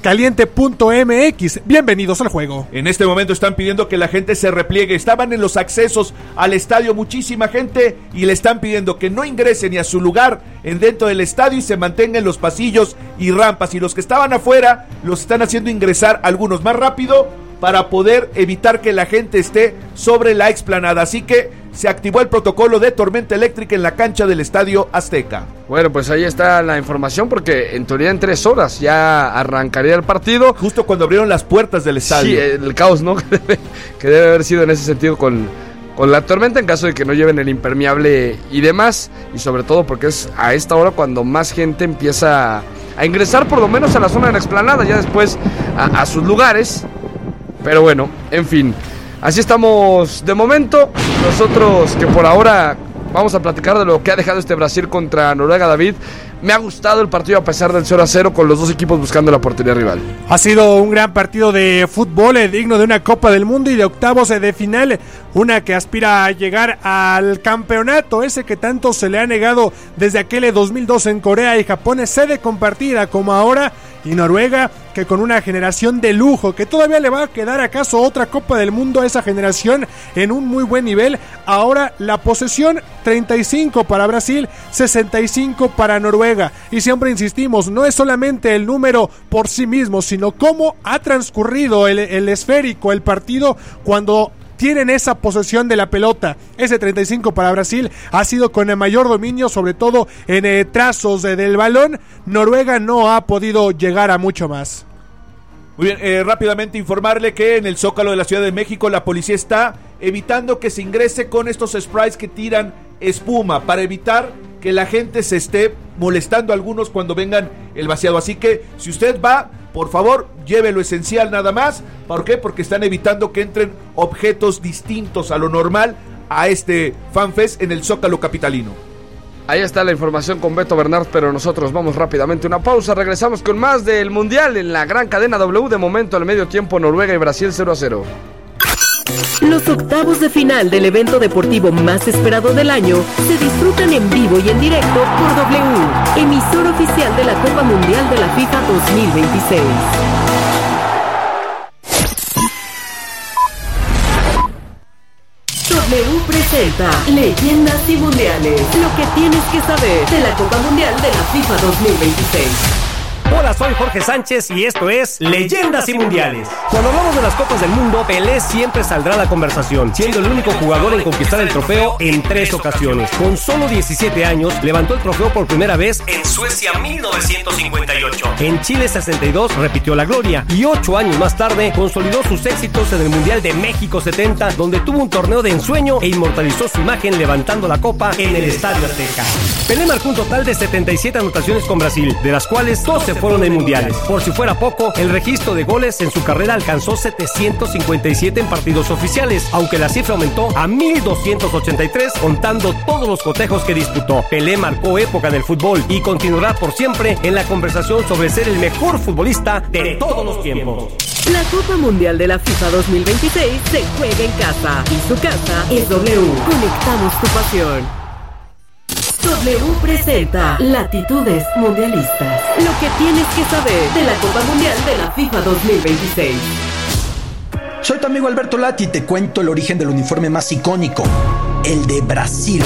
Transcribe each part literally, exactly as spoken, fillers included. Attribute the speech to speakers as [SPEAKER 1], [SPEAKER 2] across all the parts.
[SPEAKER 1] caliente punto m x. Bienvenidos al juego.
[SPEAKER 2] En este momento están pidiendo que la gente se repliegue. Estaban en los accesos al estadio muchísima gente y le están pidiendo que no ingresen ni a su lugar en dentro del estadio y se mantengan en los pasillos y rampas. Y los que estaban afuera los están haciendo ingresar algunos más rápido para poder evitar que la gente esté sobre la explanada. Así que se activó el protocolo de tormenta eléctrica en la cancha del Estadio Azteca.
[SPEAKER 3] Bueno, pues ahí está la información, porque en teoría en tres horas ya arrancaría el partido.
[SPEAKER 2] Justo cuando abrieron las puertas del estadio.
[SPEAKER 3] Sí, el caos, ¿no? que, debe, que debe haber sido en ese sentido con, con la tormenta, en caso de que no lleven el impermeable y demás. Y sobre todo porque es a esta hora cuando más gente empieza a ingresar, por lo menos a la zona de la explanada, ya después a, a sus lugares. Pero bueno, en fin, así estamos de momento. Nosotros que por ahora vamos a platicar de lo que ha dejado este Brasil contra Noruega. David, me ha gustado el partido a pesar del cero a cero, con los dos equipos buscando la portería rival.
[SPEAKER 1] Ha sido un gran partido de fútbol, eh, digno de una Copa del Mundo y de octavos eh, de final. Una que aspira a llegar al campeonato, ese que tanto se le ha negado desde aquel dos mil dos en Corea y Japón. Es sede compartida como ahora. Y Noruega, que con una generación de lujo, que todavía le va a quedar acaso otra Copa del Mundo a esa generación en un muy buen nivel. Ahora la posesión treinta y cinco para Brasil, sesenta y cinco para Noruega. Y siempre insistimos, no es solamente el número por sí mismo, sino cómo ha transcurrido el, el esférico, el partido, cuando tienen esa posesión de la pelota. Ese treinta y cinco para Brasil ha sido con el mayor dominio, sobre todo en eh, trazos eh, del balón. Noruega no ha podido llegar a mucho más.
[SPEAKER 2] Muy bien, eh, rápidamente informarle que en el Zócalo de la Ciudad de México la policía está evitando que se ingrese con estos sprays que tiran espuma, para evitar que la gente se esté molestando a algunos cuando vengan el vaciado. Así que si usted va, por favor, lleve lo esencial nada más. ¿Por qué? Porque están evitando que entren objetos distintos a lo normal a este FanFest en el Zócalo capitalino.
[SPEAKER 3] Ahí está la información con Beto Bernard, pero nosotros vamos rápidamente a una pausa. Regresamos con más del Mundial en la gran cadena W. De momento, al medio tiempo, Noruega y Brasil cero a cero.
[SPEAKER 4] Los octavos de final del evento deportivo más esperado del año se disfrutan en vivo y en directo por W, emisor oficial de la Copa Mundial de la FIFA dos mil veintiséis. W presenta Leyendas y Mundiales, lo que tienes que saber de la Copa Mundial de la FIFA dos mil veintiséis.
[SPEAKER 5] Hola, soy Jorge Sánchez y esto es Leyendas y Mundiales. Cuando hablamos de las Copas del Mundo, Pelé siempre saldrá a la conversación, siendo el único jugador en conquistar el trofeo en tres ocasiones. Con solo diecisiete años, levantó el trofeo por primera vez en Suecia mil novecientos cincuenta y ocho. En Chile sesenta y dos repitió la gloria y ocho años más tarde consolidó sus éxitos en el Mundial de México setenta, donde tuvo un torneo de ensueño e inmortalizó su imagen levantando la copa en el Estadio Azteca. Pelé marcó un total de setenta y siete anotaciones con Brasil, de las cuales doce fueron en mundiales. Por si fuera poco, el registro de goles en su carrera alcanzó setecientos cincuenta y siete en partidos oficiales, aunque la cifra aumentó a mil doscientos ochenta y tres contando todos los cotejos que disputó. Pelé marcó época en el fútbol y continuará por siempre en la conversación sobre ser el mejor futbolista de todos los tiempos.
[SPEAKER 4] La Copa Mundial de la FIFA dos mil veintiséis se juega en casa y su casa es W. Conectamos tu pasión. W presenta Latitudes Mundialistas, lo que tienes que saber de la Copa Mundial de la FIFA dos mil veintiséis.
[SPEAKER 6] Soy tu amigo Alberto Lati y te cuento el origen del uniforme más icónico, el de Brasil.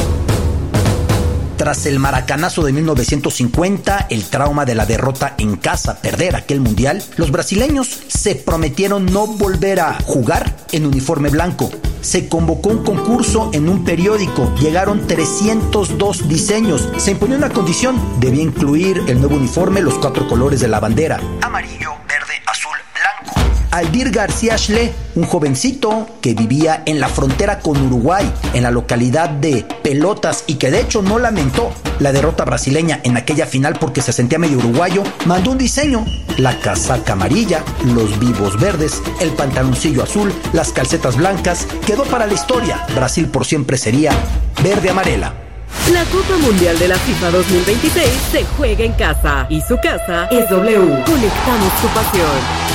[SPEAKER 6] Tras el maracanazo de mil novecientos cincuenta, el trauma de la derrota en casa, perder aquel mundial, los brasileños se prometieron no volver a jugar en uniforme blanco. Se convocó un concurso en un periódico, llegaron trescientos dos diseños. Se imponía una condición, debía incluir el nuevo uniforme, los cuatro colores de la bandera: amarillo, verde, azul, blanco. Aldir García Schle, un jovencito que vivía en la frontera con Uruguay, en la localidad de Pelotas, y que de hecho no lamentó la derrota brasileña en aquella final porque se sentía medio uruguayo, mandó un diseño: la casaca amarilla, los vivos verdes, el pantaloncillo azul, las calcetas blancas. Quedó para la historia, Brasil por siempre sería verde amarela.
[SPEAKER 4] La Copa Mundial de la FIFA dos mil veintiséis se juega en casa y su casa es W. Conectamos tu pasión.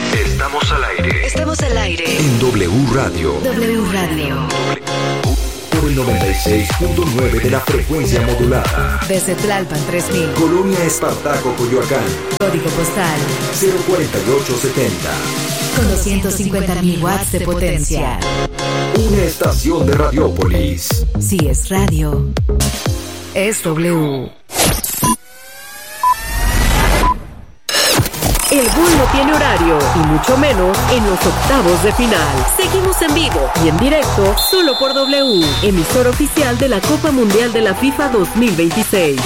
[SPEAKER 7] Estamos al aire.
[SPEAKER 8] Estamos al aire.
[SPEAKER 7] En W Radio.
[SPEAKER 8] W Radio.
[SPEAKER 7] por el noventa y seis punto nueve de la frecuencia modulada.
[SPEAKER 8] Desde Tlalpan tres mil.
[SPEAKER 7] Colonia Espartaco, Coyoacán.
[SPEAKER 8] Código postal
[SPEAKER 7] cero cuarenta y ocho setenta.
[SPEAKER 8] Con doscientos cincuenta mil watts de potencia.
[SPEAKER 7] Una estación de Radiópolis.
[SPEAKER 8] Si es radio, es W.
[SPEAKER 4] El gol no tiene horario, y mucho menos en los octavos de final. Seguimos en vivo y en directo solo por W, emisor oficial de la Copa Mundial de la FIFA dos mil veintiséis.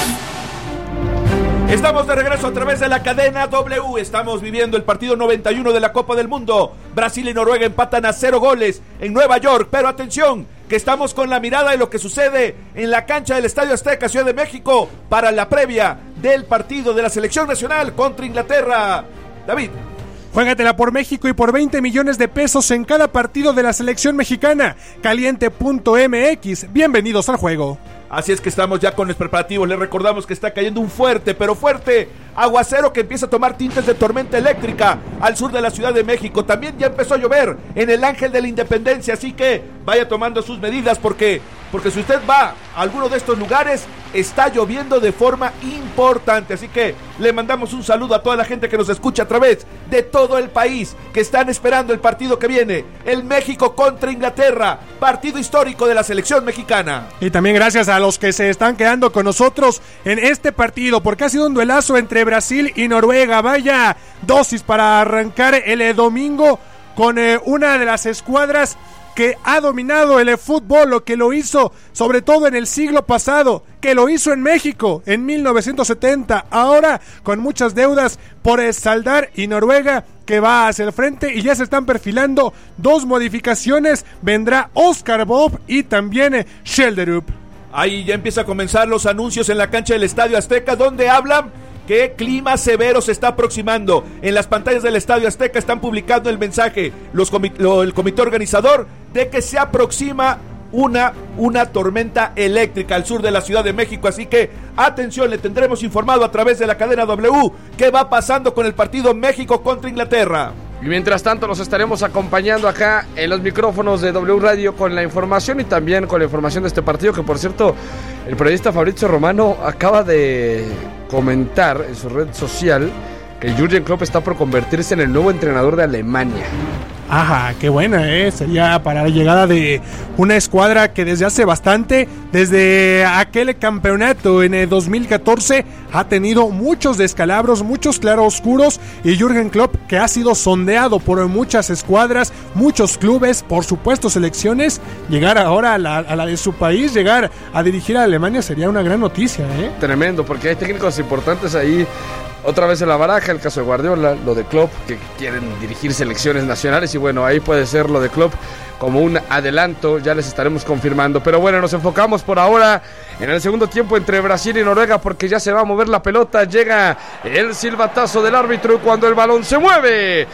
[SPEAKER 2] Estamos de regreso a través de la cadena W. Estamos viviendo el partido noventa y uno de la Copa del Mundo. Brasil y Noruega empatan a cero goles en Nueva York. Pero atención, que estamos con la mirada de lo que sucede en la cancha del Estadio Azteca, Ciudad de México, para la previa del partido de la selección nacional contra Inglaterra. David.
[SPEAKER 1] Juégatela por México y por veinte millones de pesos en cada partido de la selección mexicana. Caliente punto M X. Bienvenidos al juego.
[SPEAKER 2] Así es que estamos ya con los preparativos. Les recordamos que está cayendo un fuerte, pero fuerte aguacero que empieza a tomar tintes de tormenta eléctrica al sur de la Ciudad de México. También ya empezó a llover en el Ángel de la Independencia, así que vaya tomando sus medidas porque, porque si usted va a alguno de estos lugares, está lloviendo de forma importante. Así que le mandamos un saludo a toda la gente que nos escucha a través de todo el país, que están esperando el partido que viene, el México contra Inglaterra, partido histórico de la selección mexicana.
[SPEAKER 1] Y también gracias a los que se están quedando con nosotros en este partido, porque ha sido un duelazo entre Brasil y Noruega. Vaya dosis para arrancar el eh, domingo con eh, una de las escuadras que ha dominado el fútbol, lo que lo hizo sobre todo en el siglo pasado, que lo hizo en México en mil novecientos setenta, ahora con muchas deudas por saldar, y Noruega que va hacia el frente y ya se están perfilando dos modificaciones. Vendrá Oscar Bob y también Schelderup.
[SPEAKER 2] Ahí ya empieza a comenzar los anuncios en la cancha del Estadio Azteca, donde hablan que clima severo se está aproximando. En las pantallas del Estadio Azteca están publicando el mensaje los comi- lo, el comité organizador de que se aproxima una, una tormenta eléctrica al sur de la Ciudad de México. Así que atención, le tendremos informado a través de la cadena W qué va pasando con el partido México contra Inglaterra.
[SPEAKER 3] Y mientras tanto los estaremos acompañando acá en los micrófonos de W Radio con la información y también con la información de este partido, que por cierto el periodista Fabrizio Romano acaba de comentar en su red social que Jürgen Klopp está por convertirse en el nuevo entrenador de Alemania.
[SPEAKER 1] Ajá, qué buena, ¿eh? Sería para la llegada de una escuadra que desde hace bastante, desde aquel campeonato en el dos mil catorce, ha tenido muchos descalabros, muchos claroscuros, y Jürgen Klopp, que ha sido sondeado por muchas escuadras, muchos clubes, por supuesto selecciones, llegar ahora a la, a la de su país, llegar a dirigir a Alemania sería una gran noticia, ¿eh?
[SPEAKER 3] Tremendo, porque hay técnicos importantes ahí. Otra vez en la baraja, el caso de Guardiola, lo de Klopp, que quieren dirigir selecciones nacionales, y bueno, ahí puede ser lo de Klopp como un adelanto, ya les estaremos confirmando. Pero bueno, nos enfocamos por ahora en el segundo tiempo entre Brasil y Noruega, porque ya se va a mover la pelota, llega el silbatazo del árbitro cuando el balón se mueve,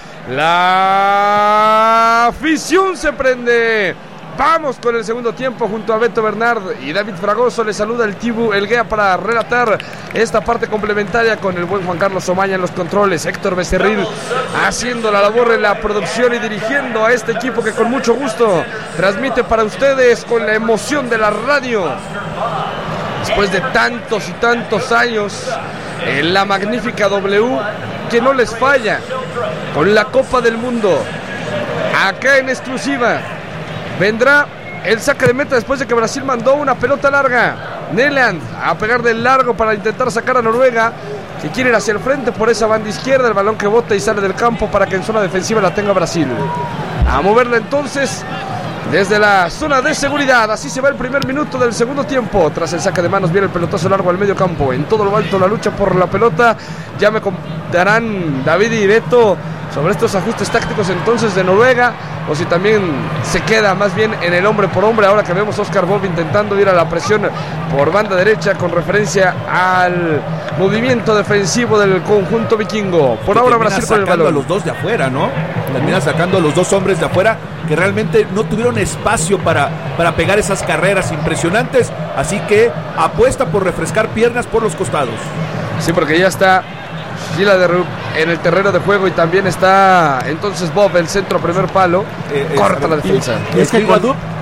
[SPEAKER 3] la afición se prende. Vamos con el segundo tiempo junto a Beto Bernard y David Fragoso. Le saluda el Tibu Elguea para relatar esta parte complementaria con el buen Juan Carlos Omaña en los controles, Héctor Becerril haciendo la labor en la producción y dirigiendo a este equipo que con mucho gusto transmite para ustedes con la emoción de la radio. Después de tantos y tantos años en la magnífica W, que no les falla con la Copa del Mundo, acá en exclusiva. Vendrá el saque de meta después de que Brasil mandó una pelota larga. Neland a pegar de largo para intentar sacar a Noruega, que quiere ir hacia el frente por esa banda izquierda. El balón que bota y sale del campo para que en zona defensiva la tenga Brasil. A moverla entonces desde la zona de seguridad. Así se va el primer minuto del segundo tiempo. Tras el saque de manos viene el pelotazo largo al medio campo. En todo lo alto la lucha por la pelota. Ya me contarán David y Beto sobre estos ajustes tácticos entonces de Noruega, o si también se queda más bien en el hombre por hombre, ahora que vemos a Oscar Bob intentando ir a la presión por banda derecha con referencia al movimiento defensivo del conjunto vikingo. Por ahora Brasil con el balón.
[SPEAKER 2] A los dos de afuera, ¿no? Termina sacando a los dos hombres de afuera que realmente no tuvieron espacio para, para pegar esas carreras impresionantes, así que apuesta por refrescar piernas por los costados.
[SPEAKER 3] Sí, porque ya está Gila de Rup en el terreno de juego y también está entonces Bob, el centro primer palo, eh, corta la defensa.
[SPEAKER 1] Y es que cuando,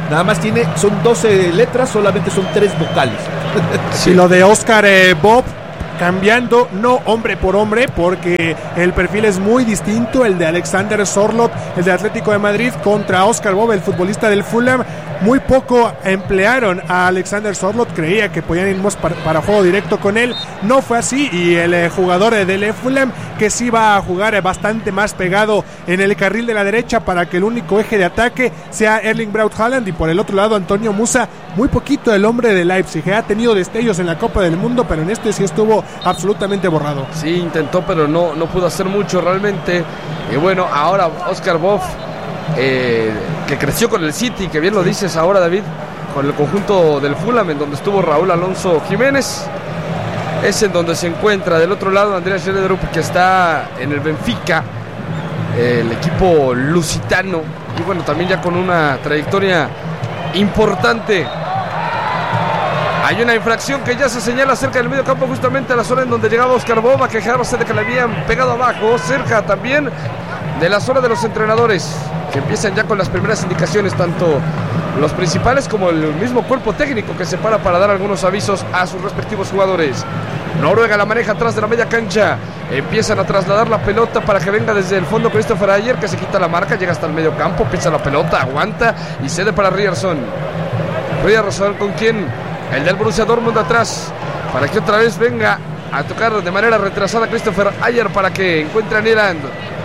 [SPEAKER 2] Nada más tiene, son doce letras, solamente son tres vocales.
[SPEAKER 1] Sí, lo de Oscar eh, Bob, cambiando, no hombre por hombre, porque el perfil es muy distinto, el de Alexander Sorloth, el de Atlético de Madrid, contra Oscar Bob, el futbolista del Fulham. Muy poco emplearon a Alexander Sorloth, creía que podían ir para, para juego directo con él, no fue así, y el eh, jugador eh, del Fulham, que sí va a jugar eh, bastante más pegado en el carril de la derecha para que el único eje de ataque sea Erling Braut Haaland, y por el otro lado Antonio Musa, muy poquito el hombre de Leipzig, eh, ha tenido destellos en la Copa del Mundo, pero en este sí estuvo absolutamente borrado.
[SPEAKER 3] Sí, intentó, pero no, no pudo hacer mucho realmente. Y bueno, ahora Oscar Bob, eh, que creció con el City, que bien lo dices ahora, David, con el conjunto del Fulham, en donde estuvo Raúl Alonso Jiménez, es en donde se encuentra. Del otro lado, Andreas Schellderup, que está en el Benfica, eh, el equipo lusitano, y bueno, también ya con una trayectoria importante. Hay una infracción que ya se señala cerca del medio campo, justamente a la zona en donde llegaba Oscar Bob, a quejarse de que le habían pegado abajo, cerca también de la zona de los entrenadores, que empiezan ya con las primeras indicaciones, tanto los principales como el mismo cuerpo técnico, que se para para dar algunos avisos a sus respectivos jugadores. Noruega la maneja atrás de la media cancha, empiezan a trasladar la pelota para que venga desde el fondo Christopher Ayer, que se quita la marca, llega hasta el medio campo, pisa la pelota, aguanta y cede para Ryerson. Ryerson, ¿con quién? El del Borussia Dortmund atrás, para que otra vez venga a tocar de manera retrasada Christopher Ayer para que encuentre a Nyland.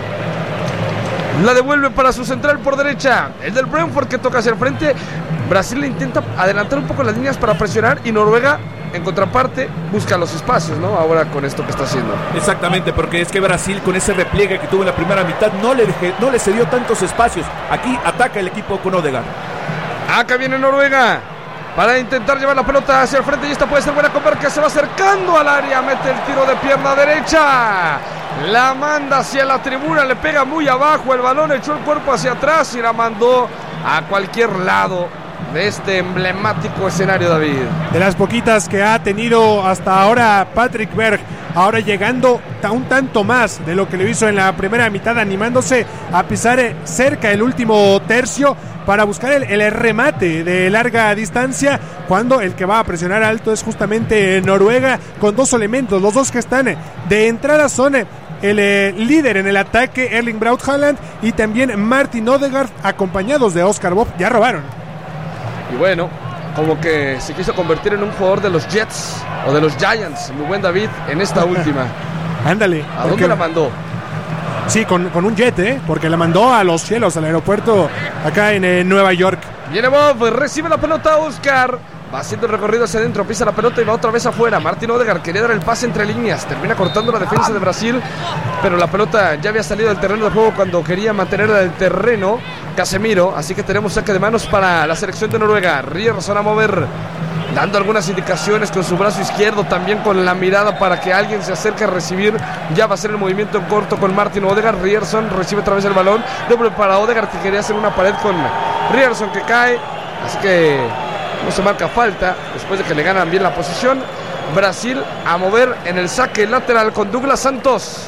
[SPEAKER 3] La devuelve para su central por derecha, el del Brentford, que toca hacia el frente. Brasil le intenta adelantar un poco las líneas para presionar, y Noruega, en contraparte, busca los espacios, ¿no? Ahora con esto que está haciendo.
[SPEAKER 2] Exactamente, porque es que Brasil, con ese repliegue que tuvo en la primera mitad, no le, dejé, no le cedió tantos espacios. Aquí ataca el equipo con Odegaard.
[SPEAKER 3] Acá viene Noruega para intentar llevar la pelota hacia el frente, y esta puede ser buena con Berg, que se va acercando al área, mete el tiro de pierna derecha, la manda hacia la tribuna, le pega muy abajo el balón, echó el cuerpo hacia atrás y la mandó a cualquier lado de este emblemático escenario, David.
[SPEAKER 1] De las poquitas que ha tenido hasta ahora Patrick Berg, ahora llegando a un tanto más de lo que lo hizo en la primera mitad, animándose a pisar cerca el último tercio para buscar el, el remate de larga distancia, cuando el que va a presionar alto es justamente Noruega, con dos elementos, los dos que están de entrada son el eh, líder en el ataque, Erling Braut Haaland, y también Martin Odegaard, acompañados de Oscar Bob. Ya robaron.
[SPEAKER 3] Y bueno, como que se quiso convertir en un jugador de los Jets o de los Giants, mi buen David, en esta última.
[SPEAKER 1] Ándale.
[SPEAKER 3] ¿A dónde la mandó?
[SPEAKER 1] Sí, con, con un jet, ¿eh? Porque la mandó a los cielos, al aeropuerto acá en eh, Nueva York.
[SPEAKER 3] Viene Bob, recibe la pelota Oscar, va haciendo el recorrido hacia adentro, pisa la pelota y va otra vez afuera. Martin Odegaard quería dar el pase entre líneas, termina cortando la defensa de Brasil, pero la pelota ya había salido del terreno de juego cuando quería mantenerla del terreno Casemiro, así que tenemos saque de manos para la selección de Noruega. Ryerson a mover, dando algunas indicaciones con su brazo izquierdo, también con la mirada para que alguien se acerque a recibir. Ya va a ser el movimiento en corto con Martin Odegaard. Ryerson recibe otra vez el balón, doble para Odegaard, que quería hacer una pared con Ryerson, que cae, así que no se marca falta después de que le ganan bien la posición. Brasil a mover en el saque lateral con Douglas Santos.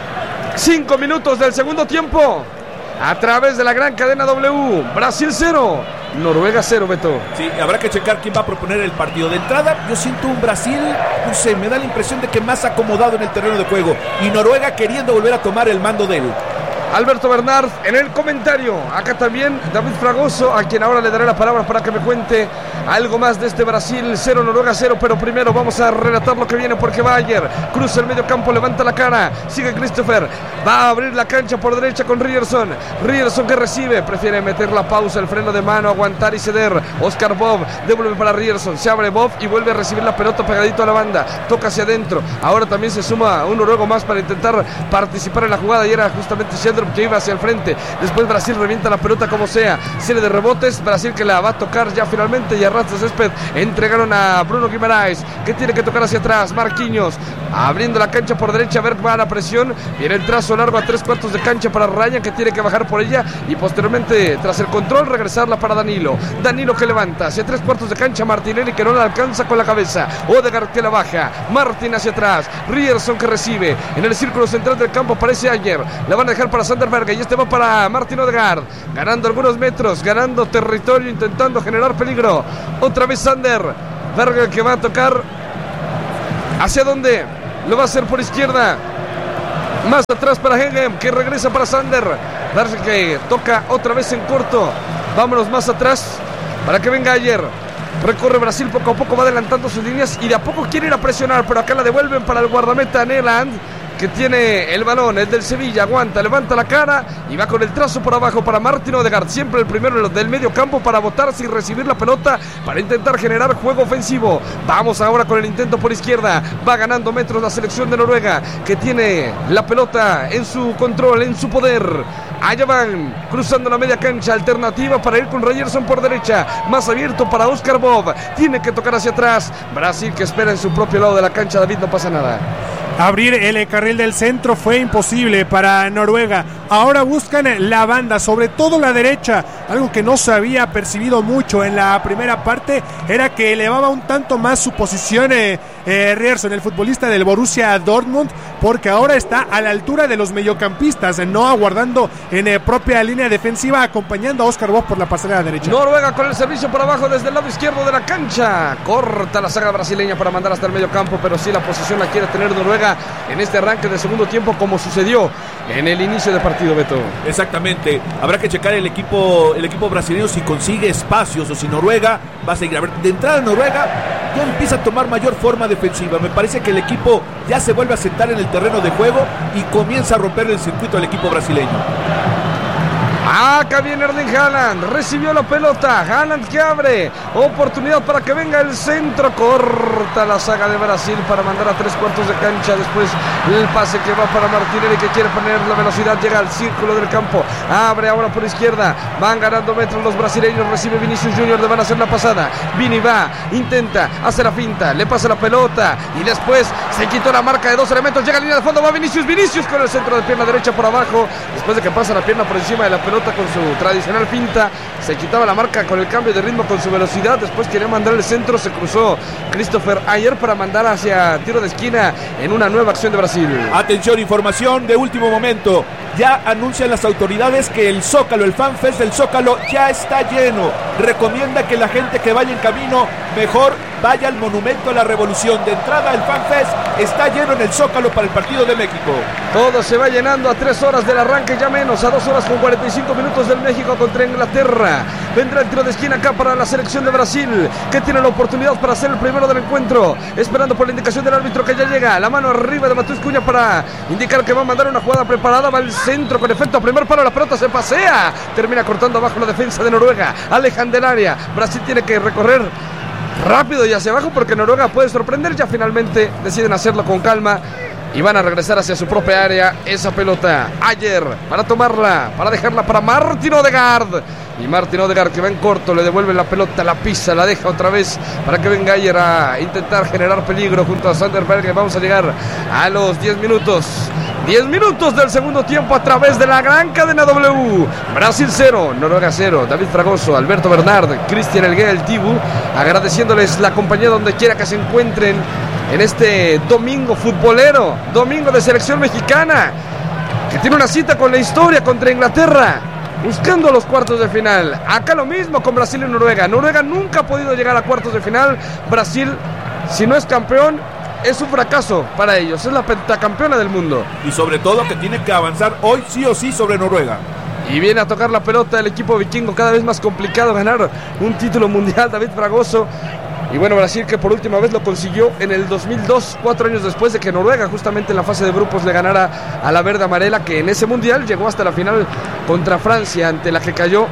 [SPEAKER 3] Cinco minutos del segundo tiempo a través de la gran cadena W. Brasil cero, Noruega cero, Beto.
[SPEAKER 2] Sí, habrá que checar quién va a proponer el partido. De entrada, yo siento un Brasil, no sé, me da la impresión de que más acomodado en el terreno de juego, y Noruega queriendo volver a tomar el mando de él.
[SPEAKER 3] Alberto Bernard en el comentario. Acá también David Fragoso, a quien ahora le daré la palabra para que me cuente algo más de este Brasil cero, Noruega cero. Pero primero vamos a relatar lo que viene, porque Bayer cruza el medio campo, levanta la cara, sigue Christopher, va a abrir la cancha por derecha con Ryerson. Ryerson que recibe, prefiere meter la pausa, el freno de mano, aguantar y ceder. Oscar Bob devuelve para Ryerson, se abre Bob y vuelve a recibir la pelota pegadito a la banda, toca hacia adentro. Ahora también se suma un noruego más para intentar participar en la jugada, y era justamente Schellderup que iba hacia el frente. Después Brasil revienta la pelota como sea, serie de rebotes, Brasil que la va a tocar ya finalmente, y a ras de césped entregaron a Bruno Guimaraes, que tiene que tocar hacia atrás. Marquinhos abriendo la cancha por derecha, Berg va a la presión, viene el trazo largo a tres cuartos de cancha para Ryan, que tiene que bajar por ella, y posteriormente tras el control regresarla para Danilo. Danilo que levanta hacia tres cuartos de cancha, Martinelli que no la alcanza con la cabeza, Odegaard que la baja, Martin hacia atrás, Ryerson que recibe en el círculo central del campo, aparece Ayer, la van a dejar para Sander Berge y este va para Martin Odegaard, ganando algunos metros, ganando territorio, intentando generar peligro. Otra vez Sander Berge que va a tocar. ¿Hacia dónde? Lo va a hacer por izquierda. Más atrás para Hegem, que regresa para Sander Berge, que toca otra vez en corto. Vámonos más atrás para que venga Ayer. Recorre Brasil poco a poco, va adelantando sus líneas y de a poco quiere ir a presionar, pero acá la devuelven para el guardameta Neland, que tiene el balón, es del Sevilla, aguanta, levanta la cara y va con el trazo por abajo para Martin Odegaard, siempre el primero del medio campo para botarse y recibir la pelota para intentar generar juego ofensivo. Vamos ahora con el intento por izquierda, va ganando metros la selección de Noruega, que tiene la pelota en su control, en su poder. Allá van, cruzando la media cancha, alternativa para ir con Ryerson por derecha, más abierto para Oscar Bob, tiene que tocar hacia atrás, Brasil que espera en su propio lado de la cancha. David, no pasa nada.
[SPEAKER 1] Abrir el carril del centro fue imposible para Noruega. Ahora buscan la banda, sobre todo la derecha. Algo que no se había percibido mucho en la primera parte era que elevaba un tanto más su posición eh, eh, Ryerson, el futbolista del Borussia Dortmund, porque ahora está a la altura de los mediocampistas, eh, no aguardando en eh, propia línea defensiva, acompañando a Oscar Bob por la pasarela derecha.
[SPEAKER 3] Noruega con el servicio por abajo desde el lado izquierdo de la cancha. Corta la saga brasileña para mandar hasta el medio campo, pero sí la posición la quiere tener Noruega en este arranque de segundo tiempo, como sucedió en el inicio de partido, Beto.
[SPEAKER 2] Exactamente, habrá que checar el equipo el equipo brasileño si consigue espacios o si Noruega va a seguir. A ver, de entrada Noruega ya empieza a tomar mayor forma defensiva. Me parece que el equipo ya se vuelve a sentar en el terreno de juego y comienza a romper el circuito del equipo brasileño.
[SPEAKER 3] Acá viene Erling Haaland, recibió la pelota, Haaland que abre, oportunidad para que venga el centro, corta la saga de Brasil para mandar a tres cuartos de cancha, después el pase que va para Martinelli, que quiere poner la velocidad, llega al círculo del campo, abre ahora por izquierda, van ganando metros los brasileños, recibe Vinicius Junior, le van a hacer la pasada, Vini va, intenta, hace la finta, le pasa la pelota y después se quitó la marca de dos elementos, llega a línea de fondo, va Vinicius, Vinicius con el centro de pierna derecha por abajo, después de que pasa la pierna por encima de la pelota con su tradicional finta, se quitaba la marca con el cambio de ritmo, con su velocidad, después quería mandar el centro, se cruzó Christopher Ayer para mandar hacia tiro de esquina en una nueva acción de Brasil.
[SPEAKER 2] Atención, información de último momento, ya anuncian las autoridades que el Zócalo, el FanFest del Zócalo ya está lleno, recomienda que la gente que vaya en camino mejor vaya al Monumento a la Revolución. De entrada el FanFest está lleno en el Zócalo para el partido de México.
[SPEAKER 3] Todo se va llenando a tres horas del arranque, ya menos, a dos horas con cuarenta y cinco minutos del México contra Inglaterra. Vendrá el tiro de esquina acá para la selección de Brasil, que tiene la oportunidad para ser el primero del encuentro, esperando por la indicación del árbitro que ya llega, la mano arriba de Matheus Cunha para indicar que va a mandar una jugada preparada, va al centro con efecto, primer palo, la pelota se pasea, termina cortando abajo la defensa de Noruega, alejan del área, Brasil tiene que recorrer rápido y hacia abajo porque Noruega puede sorprender, ya finalmente deciden hacerlo con calma y van a regresar hacia su propia área. Esa pelota Ayer para tomarla, para dejarla para Martin Odegaard, y Martin Odegaard que va en corto, le devuelve la pelota, la pisa, la deja otra vez para que venga Ayer a intentar generar peligro junto a Sander Berge. Vamos a llegar a los diez minutos diez minutos del segundo tiempo a través de la gran cadena W. Brasil cero, Noruega cero. David Fragoso, Alberto Bernard, Cristian Elguera, el Tibu, agradeciéndoles la compañía donde quiera que se encuentren en este domingo futbolero, domingo de selección mexicana, que tiene una cita con la historia contra Inglaterra, buscando los cuartos de final. Acá lo mismo con Brasil y Noruega. Noruega nunca ha podido llegar a cuartos de final. Brasil, si no es campeón, es un fracaso para ellos, es la pentacampeona del mundo.
[SPEAKER 2] Y sobre todo que tiene que avanzar hoy sí o sí sobre Noruega.
[SPEAKER 3] Y viene a tocar la pelota el equipo vikingo, cada vez más complicado ganar un título mundial, David Fragoso. Y bueno, Brasil que por última vez lo consiguió en el dos mil dos, cuatro años después de que Noruega justamente en la fase de grupos le ganara a la verde amarela, que en ese mundial llegó hasta la final contra Francia, ante la que cayó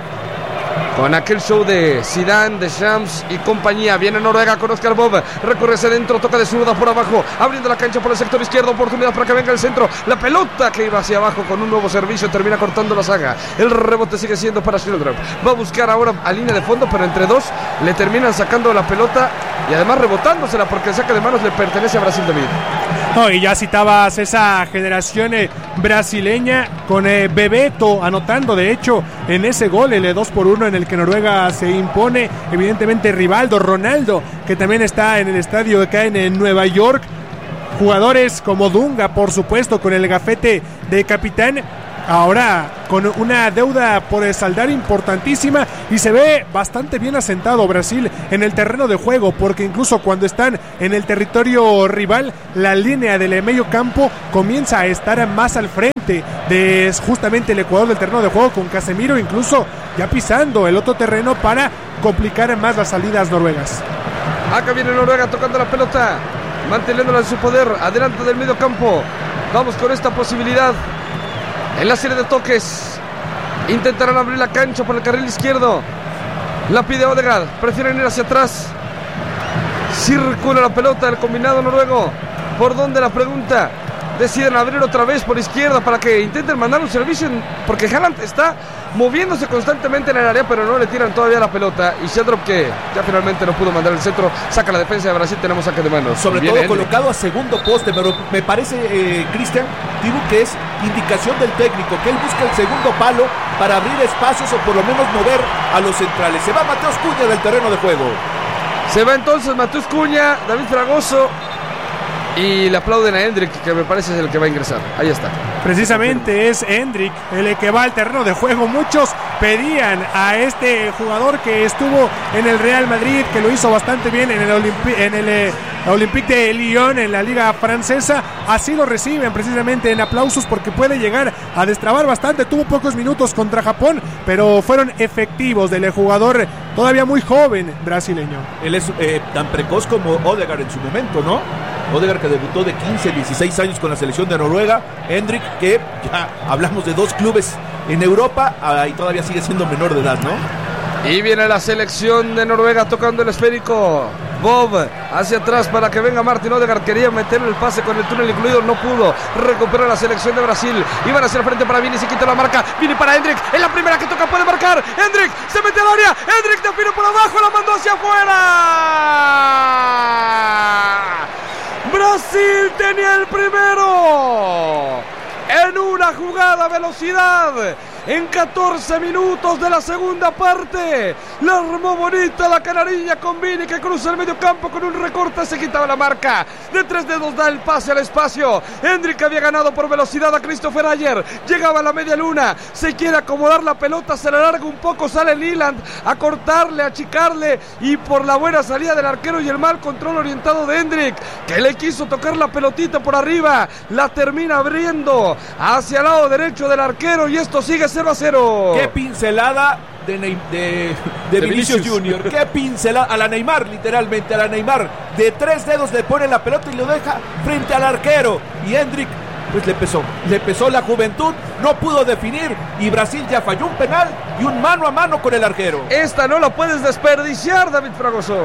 [SPEAKER 3] con aquel show de Zidane, de Shams y compañía. Viene Noruega con Oscar Bob, recorre hacia adentro, toca de zurda por abajo, abriendo la cancha por el sector izquierdo, oportunidad para que venga el centro, la pelota que iba hacia abajo con un nuevo servicio, termina cortando la saga, el rebote sigue siendo para Schildrup, va a buscar ahora a línea de fondo, pero entre dos le terminan sacando la pelota y además rebotándosela porque el saque de manos le pertenece a Brasil. David.
[SPEAKER 1] No, y ya citabas esa generación eh, brasileña con eh, Bebeto anotando de hecho en ese gol, el dos por uno en el que Noruega se impone, evidentemente Rivaldo, Ronaldo, que también está en el estadio acá en, en Nueva York, jugadores como Dunga, por supuesto, con el gafete de capitán, ahora con una deuda por saldar importantísima, y se ve bastante bien asentado Brasil en el terreno de juego, porque incluso cuando están en el territorio rival, la línea del medio campo comienza a estar más al frente de justamente el Ecuador del terreno de juego, con Casemiro incluso ya pisando el otro terreno para complicar más las salidas noruegas.
[SPEAKER 3] Acá viene Noruega tocando la pelota, manteniéndola en su poder, adelante del medio campo. Vamos con esta posibilidad en la serie de toques. Intentarán abrir la cancha por el carril izquierdo. La pide Odegaard, prefieren ir hacia atrás. Circula la pelota del combinado noruego. ¿Por dónde la pregunta? Deciden abrir otra vez por izquierda para que intenten mandar un servicio, en, porque Haaland está moviéndose constantemente en el área, pero no le tiran todavía la pelota. Y Sheldrop, que ya finalmente no pudo mandar el centro, saca la defensa de Brasil. Tenemos saque de manos.
[SPEAKER 2] Sobre
[SPEAKER 3] Viene
[SPEAKER 2] todo
[SPEAKER 3] Henry.
[SPEAKER 2] colocado a segundo poste, pero me parece, eh, Cristian, digo que es indicación del técnico, que él busca el segundo palo para abrir espacios o por lo menos mover a los centrales. Se va Mateus Cunha del terreno de juego.
[SPEAKER 3] Se va entonces Mateus Cunha, David Fragoso, y le aplauden a Hendrik, que me parece es el que va a ingresar. Ahí está.
[SPEAKER 1] Precisamente es Hendrik el que va al terreno de juego. Muchos pedían a este jugador que estuvo en el Real Madrid, que lo hizo bastante bien en el, Olympi- en el eh, Olympique de Lyon, en la liga francesa. Así lo reciben precisamente en aplausos, porque puede llegar a destrabar bastante. Tuvo pocos minutos contra Japón, pero fueron efectivos del jugador todavía muy joven brasileño.
[SPEAKER 2] Él es eh, tan precoz como Odegaard en su momento, ¿no? Odegaard, que debutó de quince, dieciséis años con la selección de Noruega. Hendrik, que ya hablamos de dos clubes en Europa, ah, y todavía sigue siendo menor de edad, ¿no?
[SPEAKER 3] Y viene la selección de Noruega tocando el esférico. Bob hacia atrás para que venga Martin Odegaard. Quería meter el pase con el túnel incluido, no pudo. Recupera la selección de Brasil. Iban hacia el frente para Vini, se quita la marca. Vini para Hendrik, en la primera que toca puede marcar. Hendrik se mete al área. Hendrik define por abajo, la mandó hacia afuera. Brasil tenía el primero en una jugada a velocidad. En catorce minutos de la segunda parte, la armó bonita la canarilla con Vini, que cruza el medio campo con un recorte, se quitaba la marca. De tres dedos da el pase al espacio. Hendrik había ganado por velocidad a Christopher Ayer. Llegaba a la media luna, se quiere acomodar la pelota, se le larga un poco, sale Leland a cortarle, a achicarle, y por la buena salida del arquero y el mal control orientado de Hendrik, que le quiso tocar la pelotita por arriba, la termina abriendo hacia el lado derecho del arquero, y esto sigue cero a cero.
[SPEAKER 2] Qué pincelada de, Ney- de, de, de Vinicius Junior. Qué pincelada a la Neymar, literalmente a la Neymar. De tres dedos le pone la pelota y lo deja frente al arquero. Y Hendrik, pues le pesó. Le pesó la juventud, no pudo definir. Y Brasil ya falló un penal y un mano a mano con el arquero.
[SPEAKER 3] Esta no la puedes desperdiciar, David Fragoso.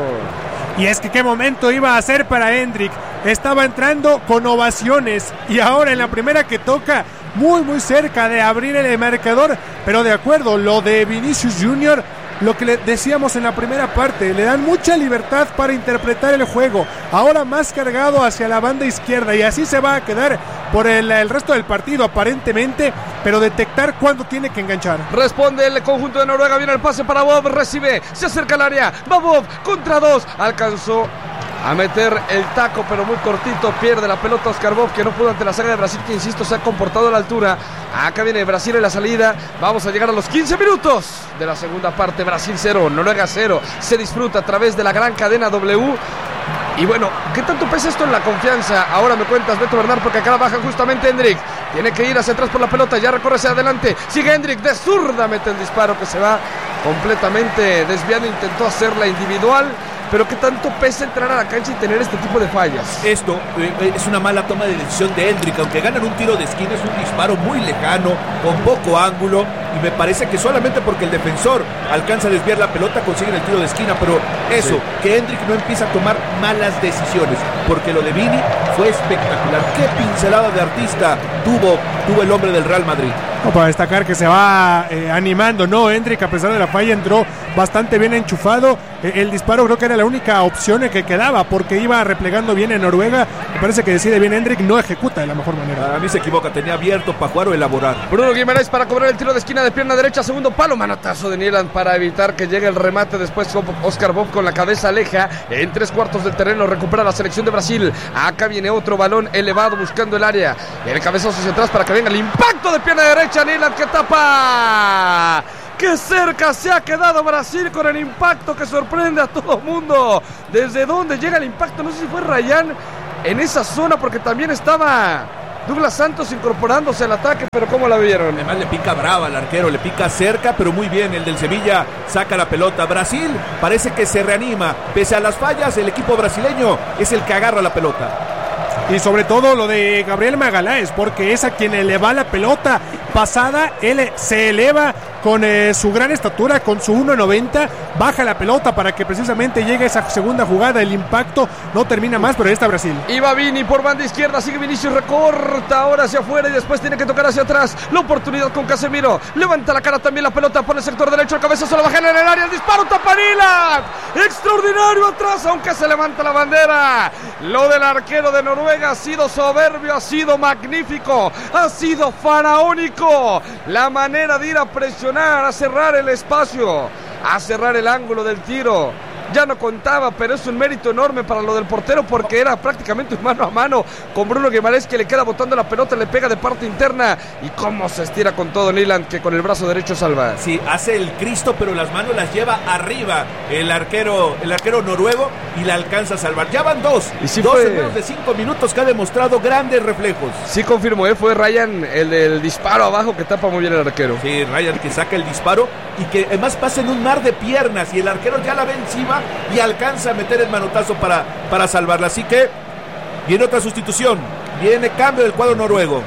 [SPEAKER 1] Y es que qué momento iba a ser para Hendrik. Estaba entrando con ovaciones, y ahora en la primera que toca, muy muy cerca de abrir el marcador. Pero de acuerdo, lo de Vinicius Junior, lo que le decíamos en la primera parte, le dan mucha libertad para interpretar el juego. Ahora más cargado hacia la banda izquierda, y así se va a quedar por el, el resto del partido aparentemente, pero detectar cuándo tiene que enganchar.
[SPEAKER 3] Responde el conjunto de Noruega, viene el pase para Bob, recibe, se acerca al área, va Bob contra dos, alcanzó a meter el taco, pero muy cortito, pierde la pelota Oscar Bob, que no pudo ante la saga de Brasil, que insisto se ha comportado a la altura. Acá viene Brasil en la salida, vamos a llegar a los quince minutos de la segunda parte. Brasil cero, Noruega cero, se disfruta a través de la gran cadena W. Y bueno, ¿qué tanto pesa esto en la confianza? Ahora me cuentas, Beto Bernard, porque acá baja justamente Hendrik. Tiene que ir hacia atrás por la pelota, ya recorre hacia adelante. Sigue Hendrik, de zurda mete el disparo, que se va completamente desviando. Intentó hacerla individual, pero ¿qué tanto pesa entrar a la cancha y tener este tipo de fallas?
[SPEAKER 2] Esto eh, es una mala toma de decisión de Hendrik. Aunque ganan un tiro de esquina, es un disparo muy lejano, con poco ángulo, y me parece que solamente porque el defensor alcanza a desviar la pelota consiguen el tiro de esquina. Pero eso, sí, que Hendrik no empieza a tomar malas decisiones, porque lo de Vini fue espectacular. Qué pincelada de artista tuvo, tuvo el hombre del Real Madrid.
[SPEAKER 1] No, para destacar que se va eh, animando, ¿no? Hendrik, a pesar de la falla, entró bastante bien enchufado. Eh, el disparo creo que era la única opción que quedaba, porque iba replegando bien en Noruega. Me parece que decide bien Hendrik, no ejecuta de la mejor manera.
[SPEAKER 2] A mí se equivoca, tenía abierto para jugar o elaborar.
[SPEAKER 3] Bruno Guimaraes para cobrar el tiro de esquina. esquina de pierna derecha, segundo palo, manotazo de Nyland para evitar que llegue el remate. Después Oscar Bob con la cabeza aleja en tres cuartos del terreno, recupera la selección de Brasil. Acá viene otro balón elevado buscando el área, el cabezazo hacia atrás para que venga el impacto de pierna derecha. Nyland que tapa. ¡Qué cerca se ha quedado Brasil con el impacto que sorprende a todo el mundo! ¿Desde dónde llega el impacto? No sé si fue Rayán en esa zona, porque también estaba Douglas Santos incorporándose al ataque, pero ¿cómo la vieron?
[SPEAKER 2] Además le pica brava al arquero, le pica cerca, pero muy bien. El del Sevilla saca la pelota. Brasil parece que se reanima. Pese a las fallas, el equipo brasileño es el que agarra la pelota.
[SPEAKER 1] Y sobre todo lo de Gabriel Magaláes, porque es a quien eleva la pelota pasada. Él se eleva con eh, su gran estatura, con su uno noventa, baja la pelota para que precisamente llegue esa segunda jugada. El impacto no termina más, pero ahí está Brasil.
[SPEAKER 3] Y va Vini por banda izquierda, sigue Vinicius, recorta ahora hacia afuera y después tiene que tocar hacia atrás. La oportunidad con Casemiro, levanta la cara también la pelota por el sector derecho, el cabezazo la baja en el área, el disparo, tapa Nyland, extraordinario atrás, aunque se levanta la bandera. Lo del arquero de Noruega ha sido soberbio, ha sido magnífico, ha sido faraónico. La manera de ir a presionar, a cerrar el espacio, a cerrar el ángulo del tiro. Ya no contaba, pero es un mérito enorme para lo del portero, porque era prácticamente un mano a mano con Bruno Guimaraes, que le queda botando la pelota, le pega de parte interna. Y cómo se estira con todo Nyland, que con el brazo derecho salva.
[SPEAKER 2] Sí, hace el Cristo, pero las manos las lleva arriba el arquero, el arquero noruego, y la alcanza a salvar. Ya van dos,
[SPEAKER 3] y sí
[SPEAKER 2] dos
[SPEAKER 3] fue...
[SPEAKER 2] en menos de cinco minutos, que ha demostrado grandes reflejos.
[SPEAKER 3] Sí, confirmo, ¿eh? Fue Ryan el del disparo abajo que tapa muy bien el arquero.
[SPEAKER 2] Sí, Ryan que saca el disparo y que además pasa en un mar de piernas y el arquero ya la ve encima y alcanza a meter el manotazo para, para salvarla. Así que viene otra sustitución, viene cambio del cuadro noruego.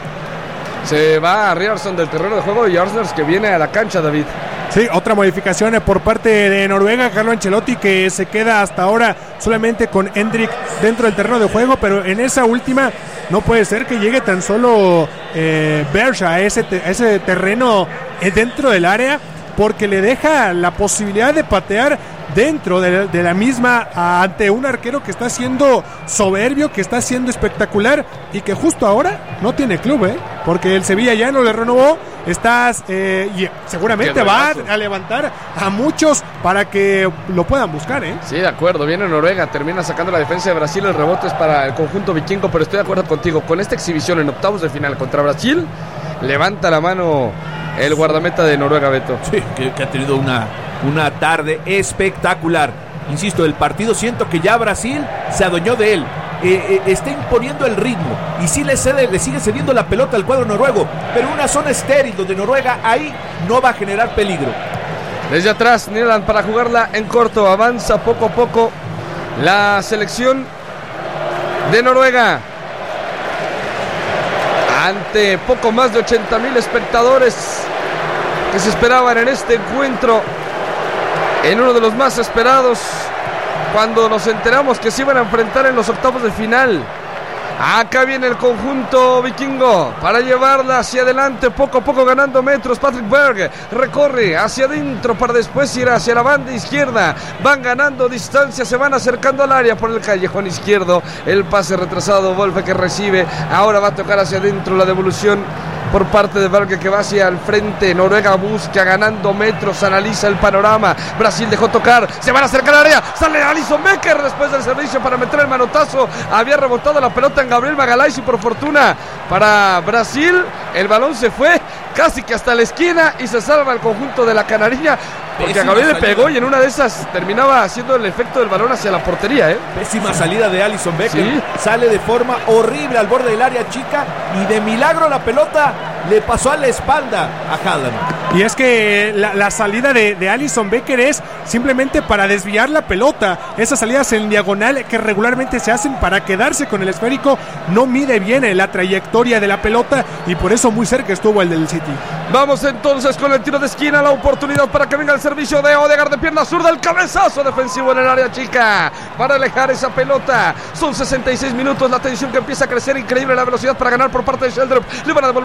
[SPEAKER 3] Se va a Ryerson del terreno de juego y Arsners que viene a la cancha, David.
[SPEAKER 1] Sí, otra modificación por parte de Noruega, Carlo Ancelotti, que se queda hasta ahora solamente con Hendrik dentro del terreno de juego, pero en esa última no puede ser que llegue tan solo eh, Berge a ese, te, a ese terreno eh, dentro del área, porque le deja la posibilidad de patear dentro de, de la misma ante un arquero que está siendo soberbio, que está siendo espectacular y que justo ahora no tiene club, ¿eh? Porque el Sevilla ya no le renovó. Estás eh, y seguramente va a levantar a muchos para que lo puedan buscar, ¿eh?
[SPEAKER 3] Sí, de acuerdo, viene Noruega, termina sacando la defensa de Brasil, el rebote es para el conjunto vikingo, pero estoy de acuerdo contigo, con esta exhibición en octavos de final contra Brasil, levanta la mano el guardameta de Noruega, Beto.
[SPEAKER 2] Sí, que, que ha tenido una, una tarde espectacular. Insisto, el partido siento que ya Brasil se adueñó de él. Eh, eh, está imponiendo el ritmo y sí le, cede, le sigue cediendo la pelota al cuadro noruego, pero una zona estéril donde Noruega ahí no va a generar peligro.
[SPEAKER 3] Desde atrás Nyland para jugarla en corto, avanza poco a poco la selección de Noruega ante poco más de ochenta mil espectadores que se esperaban en este encuentro, en uno de los más esperados, cuando nos enteramos que se iban a enfrentar en los octavos de final. Acá viene el conjunto vikingo para llevarla hacia adelante, poco a poco ganando metros. Patrick Berg recorre hacia adentro para después ir hacia la banda izquierda. Van ganando distancia, se van acercando al área por el callejón izquierdo. El pase retrasado, Wolfe que recibe. Ahora va a tocar hacia adentro la devolución por parte de Berg, que va hacia el frente. Noruega busca ganando metros, analiza el panorama. Brasil dejó tocar, se van a acercar al área, sale Alisson Becker después del servicio para meter el manotazo. Había rebotado la pelota en Gabriel Magaláes y por fortuna para Brasil el balón se fue casi que hasta la esquina y se salva el conjunto de la Canariña, porque a Gabriel le pegó y en una de esas terminaba haciendo el efecto del balón hacia la portería, ¿eh?
[SPEAKER 2] Pésima salida de Alisson Becker.
[SPEAKER 3] ¿Sí?
[SPEAKER 2] Sale de forma horrible al borde del área chica y de milagro la pelota le pasó a la espalda a Haaland.
[SPEAKER 1] Y es que la, la salida de, de Alisson Becker es simplemente para desviar la pelota. Esas salidas en diagonal que regularmente se hacen para quedarse con el esférico, no mide bien la trayectoria de la pelota y por eso muy cerca estuvo el del City.
[SPEAKER 3] Vamos entonces con el tiro de esquina, la oportunidad para que venga el servicio de Odegaard de pierna zurda, el cabezazo defensivo en el área chica para alejar esa pelota. Son sesenta y seis minutos, la tensión que empieza a crecer, increíble la velocidad para ganar por parte de Sheldrup. Le van a devolver la pelota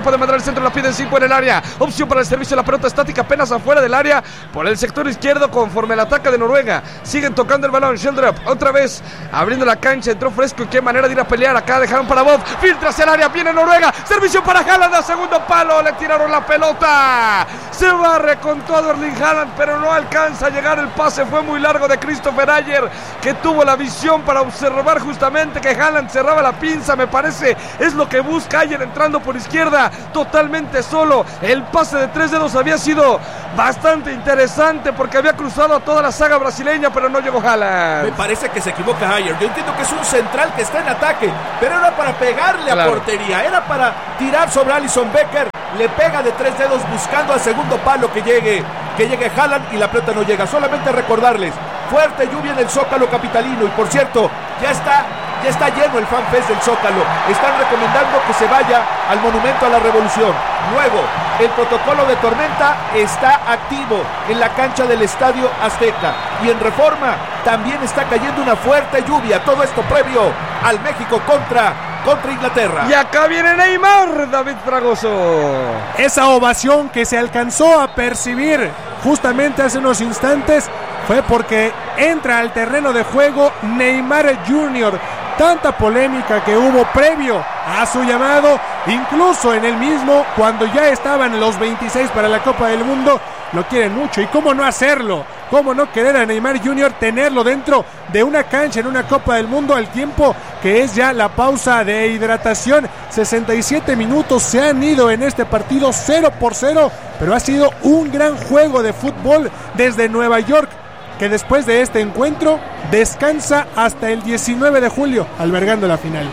[SPEAKER 3] puede mandar el centro, la pide cinco en el área. Opción para el servicio, la pelota estática apenas afuera del área por el sector izquierdo conforme el ataque de Noruega. Siguen tocando el balón. Sheldrop otra vez abriendo la cancha, entró fresco y qué manera de ir a pelear. Acá dejaron para Bob, filtra hacia el área, viene Noruega, servicio para Haaland a segundo palo, le tiraron la pelota. Se barre con todo Erling Haaland, pero no alcanza a llegar. El pase fue muy largo de Christopher Ayer, que tuvo la visión para observar justamente que Haaland cerraba la pinza. Me parece es lo que busca Ayer entrando por izquierda, totalmente solo. El pase de tres dedos había sido bastante interesante porque había cruzado a toda la saga brasileña, pero no llegó Haaland.
[SPEAKER 2] Me parece que se equivoca Ayer. Yo entiendo que es un central que está en ataque, pero era para pegarle
[SPEAKER 3] claro.
[SPEAKER 2] a portería, era para tirar sobre Alisson Becker. Le pega de tres dedos buscando al segundo palo que llegue, que llegue Haaland y la pelota no llega. Solamente recordarles, fuerte lluvia en el Zócalo capitalino y por cierto, ya está, ya está lleno el FanFest del Zócalo. Están recomendando que se vaya al Monumento a la Revolución. Luego, el protocolo de tormenta está activo en la cancha del Estadio Azteca y en Reforma también está cayendo una fuerte lluvia. Todo esto previo al México contra contra Inglaterra.
[SPEAKER 3] Y acá viene Neymar, David Fragoso.
[SPEAKER 1] Esa ovación que se alcanzó a percibir justamente hace unos instantes fue porque entra al terreno de juego Neymar junior Tanta polémica que hubo previo a su llamado, incluso en el mismo, cuando ya estaban los veintiséis para la Copa del Mundo, lo quieren mucho. ¿Y cómo no hacerlo? ¿Cómo no querer a Neymar junior, tenerlo dentro de una cancha en una Copa del Mundo al tiempo que es ya la pausa de hidratación? sesenta y siete minutos se han ido en este partido, cero por cero, pero ha sido un gran juego de fútbol desde Nueva York, que después de este encuentro descansa hasta el diecinueve de julio, albergando la final.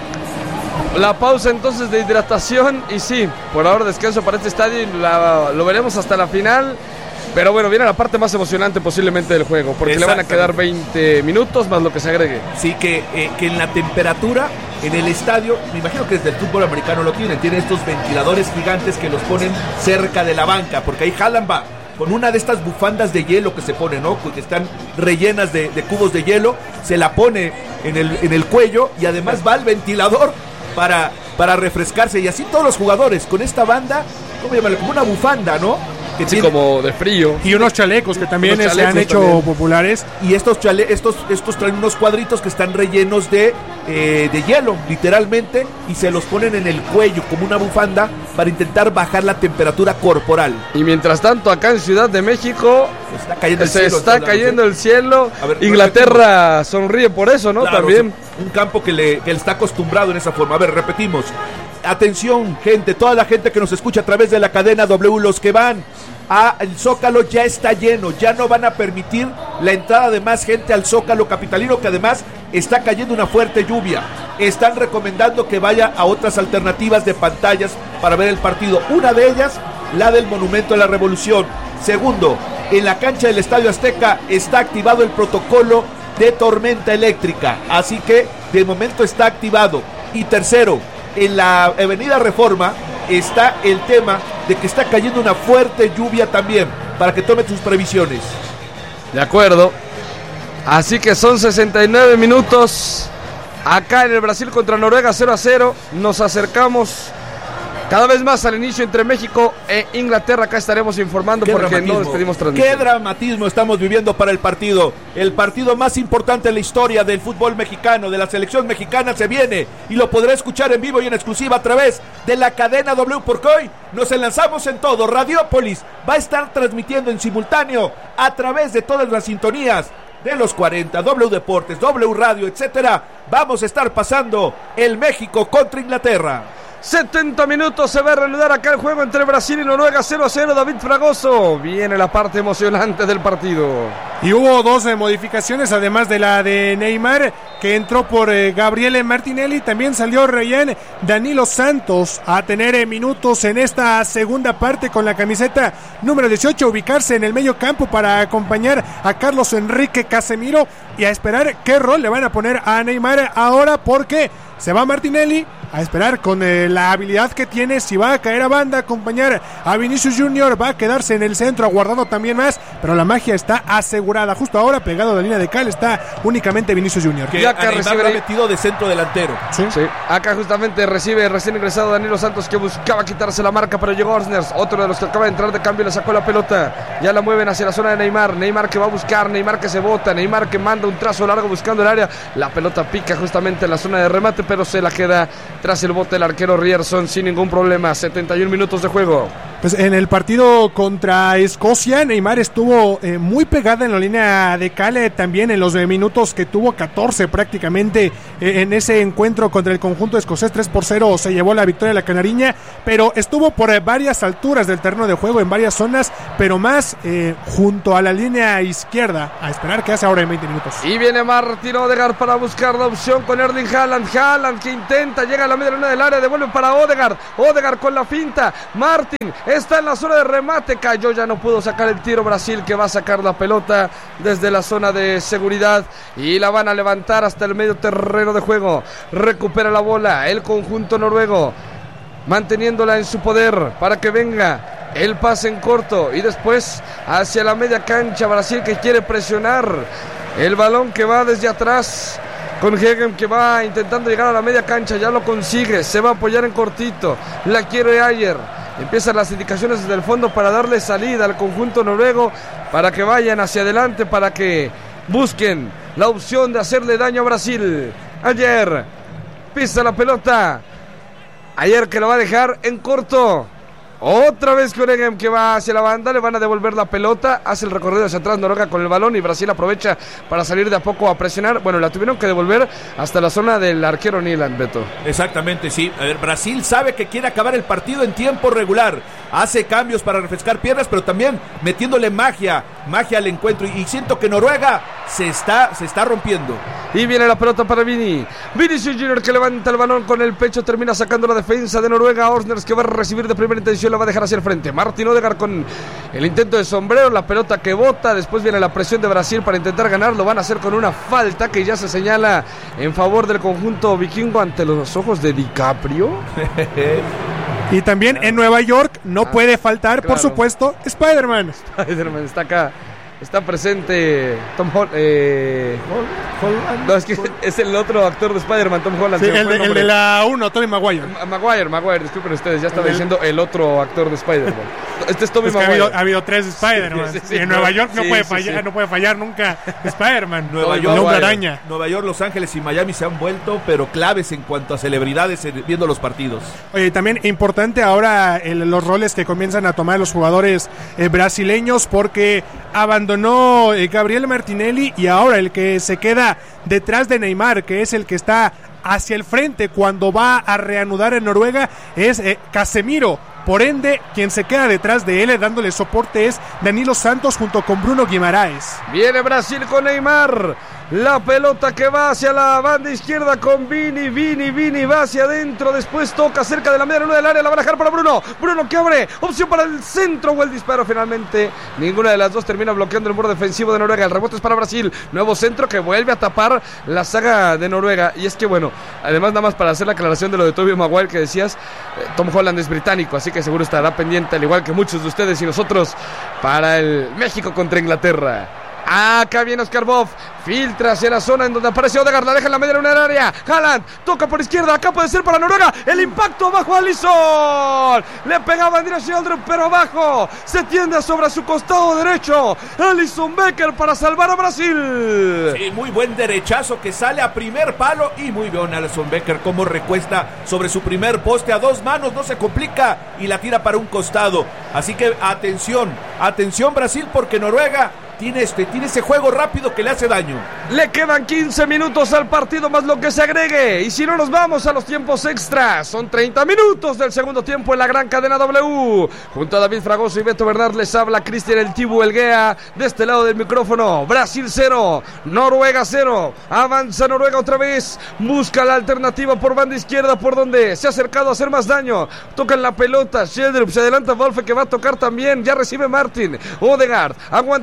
[SPEAKER 3] La pausa entonces de hidratación y sí, por ahora descanso para este estadio y la, lo veremos hasta la final. Pero bueno, viene la parte más emocionante posiblemente del juego, porque le van a quedar veinte minutos más lo que se agregue.
[SPEAKER 2] Sí, que, eh, que en la temperatura, en el estadio, me imagino que desde el fútbol americano lo tienen, tienen estos ventiladores gigantes que los ponen cerca de la banca, porque ahí Haaland va con una de estas bufandas de hielo que se pone, ¿no? Que están rellenas de, de cubos de hielo, se la pone en el, en el cuello y además va al ventilador para, para refrescarse. Y así todos los jugadores con esta banda, ¿cómo llamarlo? Como una bufanda, ¿no?
[SPEAKER 3] Que sí, tiene, como de frío.
[SPEAKER 1] Y unos chalecos que también chalecos se han hecho también populares.
[SPEAKER 2] Y estos, chale, estos, estos traen unos cuadritos que están rellenos de, eh, de hielo, literalmente, y se los ponen en el cuello como una bufanda para intentar bajar la temperatura corporal.
[SPEAKER 3] Y mientras tanto, acá en Ciudad de México
[SPEAKER 2] se está cayendo el
[SPEAKER 3] se
[SPEAKER 2] cielo.
[SPEAKER 3] Está cayendo el cielo. A ver, Inglaterra repetimos. Sonríe por eso, ¿no?
[SPEAKER 2] Claro,
[SPEAKER 3] también.
[SPEAKER 2] Un campo que le, que le está acostumbrado en esa forma. A ver, repetimos. Atención, gente, toda la gente que nos escucha a través de la cadena W, los que van al Zócalo ya está lleno, ya no van a permitir la entrada de más gente al Zócalo capitalino, que además está cayendo una fuerte lluvia. Están recomendando que vaya a otras alternativas de pantallas para ver el partido. Una de ellas, la del Monumento a la Revolución. Segundo, en la cancha del Estadio Azteca está activado el protocolo de tormenta eléctrica, así que de momento está activado. Y tercero, en la avenida Reforma está el tema de que está cayendo una fuerte lluvia también, para que tomen sus previsiones.
[SPEAKER 3] De acuerdo. Así que son sesenta y nueve minutos acá en el Brasil contra Noruega, cero a cero. Nos acercamos cada vez más al inicio entre México e Inglaterra. Acá estaremos informando porque dramatismo. No despedimos transmisión.
[SPEAKER 2] Qué dramatismo estamos viviendo para el partido. El partido más importante en la historia del fútbol mexicano, de la selección mexicana, se viene y lo podrá escuchar en vivo y en exclusiva a través de la cadena W, porque hoy nos enlazamos en todo. Radiopolis va a estar transmitiendo en simultáneo a través de todas las sintonías de los cuarenta, W Deportes, W Radio, etcétera. Vamos a estar pasando el México contra Inglaterra.
[SPEAKER 3] setenta minutos, se va a reanudar acá el juego entre Brasil y Noruega, cero a cero. David Fragoso, viene la parte emocionante del partido.
[SPEAKER 1] Y hubo dos eh, modificaciones, además de la de Neymar, que entró por eh, Gabriele Martinelli. También salió Ryan Danilo Santos a tener eh, minutos en esta segunda parte con la camiseta número dieciocho, ubicarse en el medio campo para acompañar a Carlos Enrique Casemiro y a esperar qué rol le van a poner a Neymar ahora, porque se va Martinelli, a esperar con eh, la habilidad que tiene, si va a caer a banda, acompañar a Vinicius Junior, va a quedarse en el centro, aguardando también más, pero la magia está asegurada. Justo ahora, pegado a la línea de cal, está únicamente Vinicius Junior.
[SPEAKER 2] Que acá recibe lo ha metido de centro delantero.
[SPEAKER 3] ¿Sí? Sí. Acá justamente recibe recién ingresado Danilo Santos, que buscaba quitarse la marca, pero llegó Orsners, otro de los que acaba de entrar de cambio, le sacó la pelota. Ya la mueven hacia la zona de Neymar. Neymar que va a buscar, Neymar que se bota, Neymar que manda un trazo largo buscando el área. La pelota pica justamente en la zona de remate, pero se la queda tras el bote el arquero Rierson sin ningún problema. setenta y un minutos de juego.
[SPEAKER 1] Pues en el partido contra Escocia, Neymar estuvo eh, muy pegada en la línea de Cale, también en los eh, minutos que tuvo, catorce prácticamente eh, en ese encuentro contra el conjunto escocés. Tres por cero se llevó la victoria de la Canariña, pero estuvo por eh, varias alturas del terreno de juego, en varias zonas, pero más eh, junto a la línea izquierda, a esperar qué hace ahora en veinte minutos.
[SPEAKER 3] Y viene Martin Odegaard para buscar la opción con Erling Haaland. Haaland que intenta, llega a la media luna del área, devuelve para Odegaard. Odegaard con la finta. Martin está en la zona de remate, cayó, ya no pudo sacar el tiro. Brasil que va a sacar la pelota desde la zona de seguridad y la van a levantar hasta el medio terreno de juego. Recupera la bola el conjunto noruego, manteniéndola en su poder para que venga el pase en corto y después hacia la media cancha. Brasil que quiere presionar el balón, que va desde atrás con Hegem, que va intentando llegar a la media cancha, ya lo consigue, se va a apoyar en cortito, la quiere Ayer. Empiezan las indicaciones desde el fondo para darle salida al conjunto noruego, para que vayan hacia adelante, para que busquen la opción de hacerle daño a Brasil. Ayer pisa la pelota, Ayer que lo va a dejar en corto. Otra vez Hegem que va hacia la banda, le van a devolver la pelota, hace el recorrido hacia atrás Noruega con el balón y Brasil aprovecha para salir de a poco a presionar. Bueno, la tuvieron que devolver hasta la zona del arquero Nyland, Beto.
[SPEAKER 2] Exactamente, sí. A ver, Brasil sabe que quiere acabar el partido en tiempo regular, hace cambios para refrescar piernas, pero también metiéndole magia, magia al encuentro, y, y siento que Noruega se está, se está rompiendo.
[SPEAKER 3] Y viene la pelota para Vini, Vinicius Junior que levanta el balón con el pecho, termina sacando la defensa de Noruega. Orsners que va a recibir de primera intención, la va a dejar hacia el frente. Martin Odegaard con el intento de sombrero, la pelota que bota, después viene la presión de Brasil para intentar ganar, lo van a hacer con una falta que ya se señala en favor del conjunto vikingo ante los ojos de DiCaprio.
[SPEAKER 1] Y también en Nueva York no ah, puede faltar, claro, por supuesto, Spider-Man.
[SPEAKER 3] Spider-Man está acá. Está presente Tom Holland. Eh, Holland. No, es que es el otro actor de Spider-Man, Tom Holland.
[SPEAKER 1] Sí, el, de, el, el de la uno, Tobey Maguire.
[SPEAKER 3] Maguire, Maguire, disculpen ustedes, ya estaba el diciendo el otro actor de Spider-Man. Este es Tobey
[SPEAKER 1] es
[SPEAKER 3] Maguire.
[SPEAKER 1] Ha habido, ha habido tres Spider-Man. Sí, sí, sí, y en Nueva York no, sí, puede, sí, fallar, sí. no puede fallar nunca Spider-Man.
[SPEAKER 2] Nueva York, Nueva Araña. Nueva York, Los Ángeles y Miami se han vuelto, pero claves en cuanto a celebridades viendo los partidos.
[SPEAKER 1] Oye, también importante ahora el, los roles que comienzan a tomar los jugadores eh, brasileños, porque abandonó eh, Gabriel Martinelli y ahora el que se queda detrás de Neymar, que es el que está hacia el frente cuando va a reanudar en Noruega, es eh, Casemiro. Por ende, quien se queda detrás de él dándole soporte es Danilo Santos junto con Bruno Guimaraes.
[SPEAKER 3] Viene Brasil con Neymar. La pelota que va hacia la banda izquierda con Vini, Vini, Vini va hacia adentro, después toca cerca de la media luna del área, la va a dejar para Bruno, Bruno que abre, opción para el centro o el disparo, finalmente ninguna de las dos termina bloqueando el muro defensivo de Noruega. El rebote es para Brasil, nuevo centro que vuelve a tapar la saga de Noruega. Y es que bueno, además nada más para hacer la aclaración de lo de Tobey Maguire que decías, eh, Tom Holland es británico, así que seguro estará pendiente al igual que muchos de ustedes y nosotros para el México contra Inglaterra. Acá viene Oscar Boff, filtra hacia la zona en donde aparece Odegaard, la deja en la media luna del área. Haaland toca por izquierda, acá puede ser para Noruega. El impacto abajo a Alisson, le pegaba en dirección al pero abajo, se tiende sobre su costado derecho. Alisson Becker para salvar a Brasil.
[SPEAKER 2] Sí, muy buen derechazo que sale a primer palo y muy bien Alisson Becker como recuesta sobre su primer poste a dos manos, no se complica y la tira para un costado. Así que atención, atención Brasil, porque Noruega Tiene, este, tiene ese juego rápido que le hace daño.
[SPEAKER 3] Le quedan quince minutos al partido más lo que se agregue. Y si no, nos vamos a los tiempos extras. Son treinta minutos del segundo tiempo en la gran cadena W. Junto a David Fragoso y Beto Bernard les habla Cristian El Tibu Elguea. De este lado del micrófono, Brasil cero, Noruega cero. Avanza Noruega otra vez. Busca la alternativa por banda izquierda, por donde se ha acercado a hacer más daño. Tocan la pelota. Sheldrup se adelanta Wolfe que va a tocar también. Ya recibe Martin. Odegaard aguanta con el balón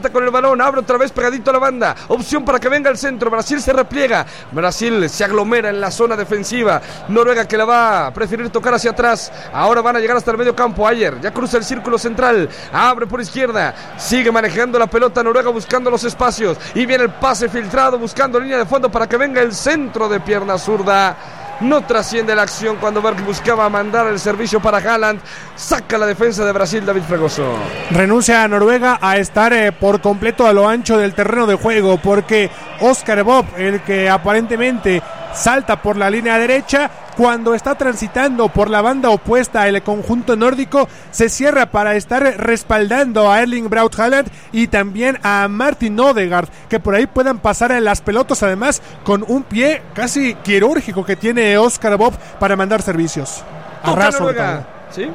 [SPEAKER 3] balón, abre otra vez pegadito a la banda, opción para que venga el centro, Brasil se repliega, Brasil se aglomera en la zona defensiva, Noruega que la va a preferir tocar hacia atrás, ahora van a llegar hasta el medio campo, Ayer ya cruza el círculo central, abre por izquierda, sigue manejando la pelota Noruega buscando los espacios, y viene el pase filtrado buscando línea de fondo para que venga el centro de pierna zurda. No trasciende la acción cuando Berg buscaba mandar el servicio para Haaland. Saca la defensa de Brasil, David Fregoso.
[SPEAKER 1] Renuncia a Noruega a estar eh, por completo a lo ancho del terreno de juego, porque Oscar Bob, el que aparentemente salta por la línea derecha, cuando está transitando por la banda opuesta el conjunto nórdico, se cierra para estar respaldando a Erling Braut Haaland y también a Martin Odegaard, que por ahí puedan pasar en las pelotas, además con un pie casi quirúrgico que tiene Oscar Bob para mandar servicios.
[SPEAKER 3] Arraso, ¿sí?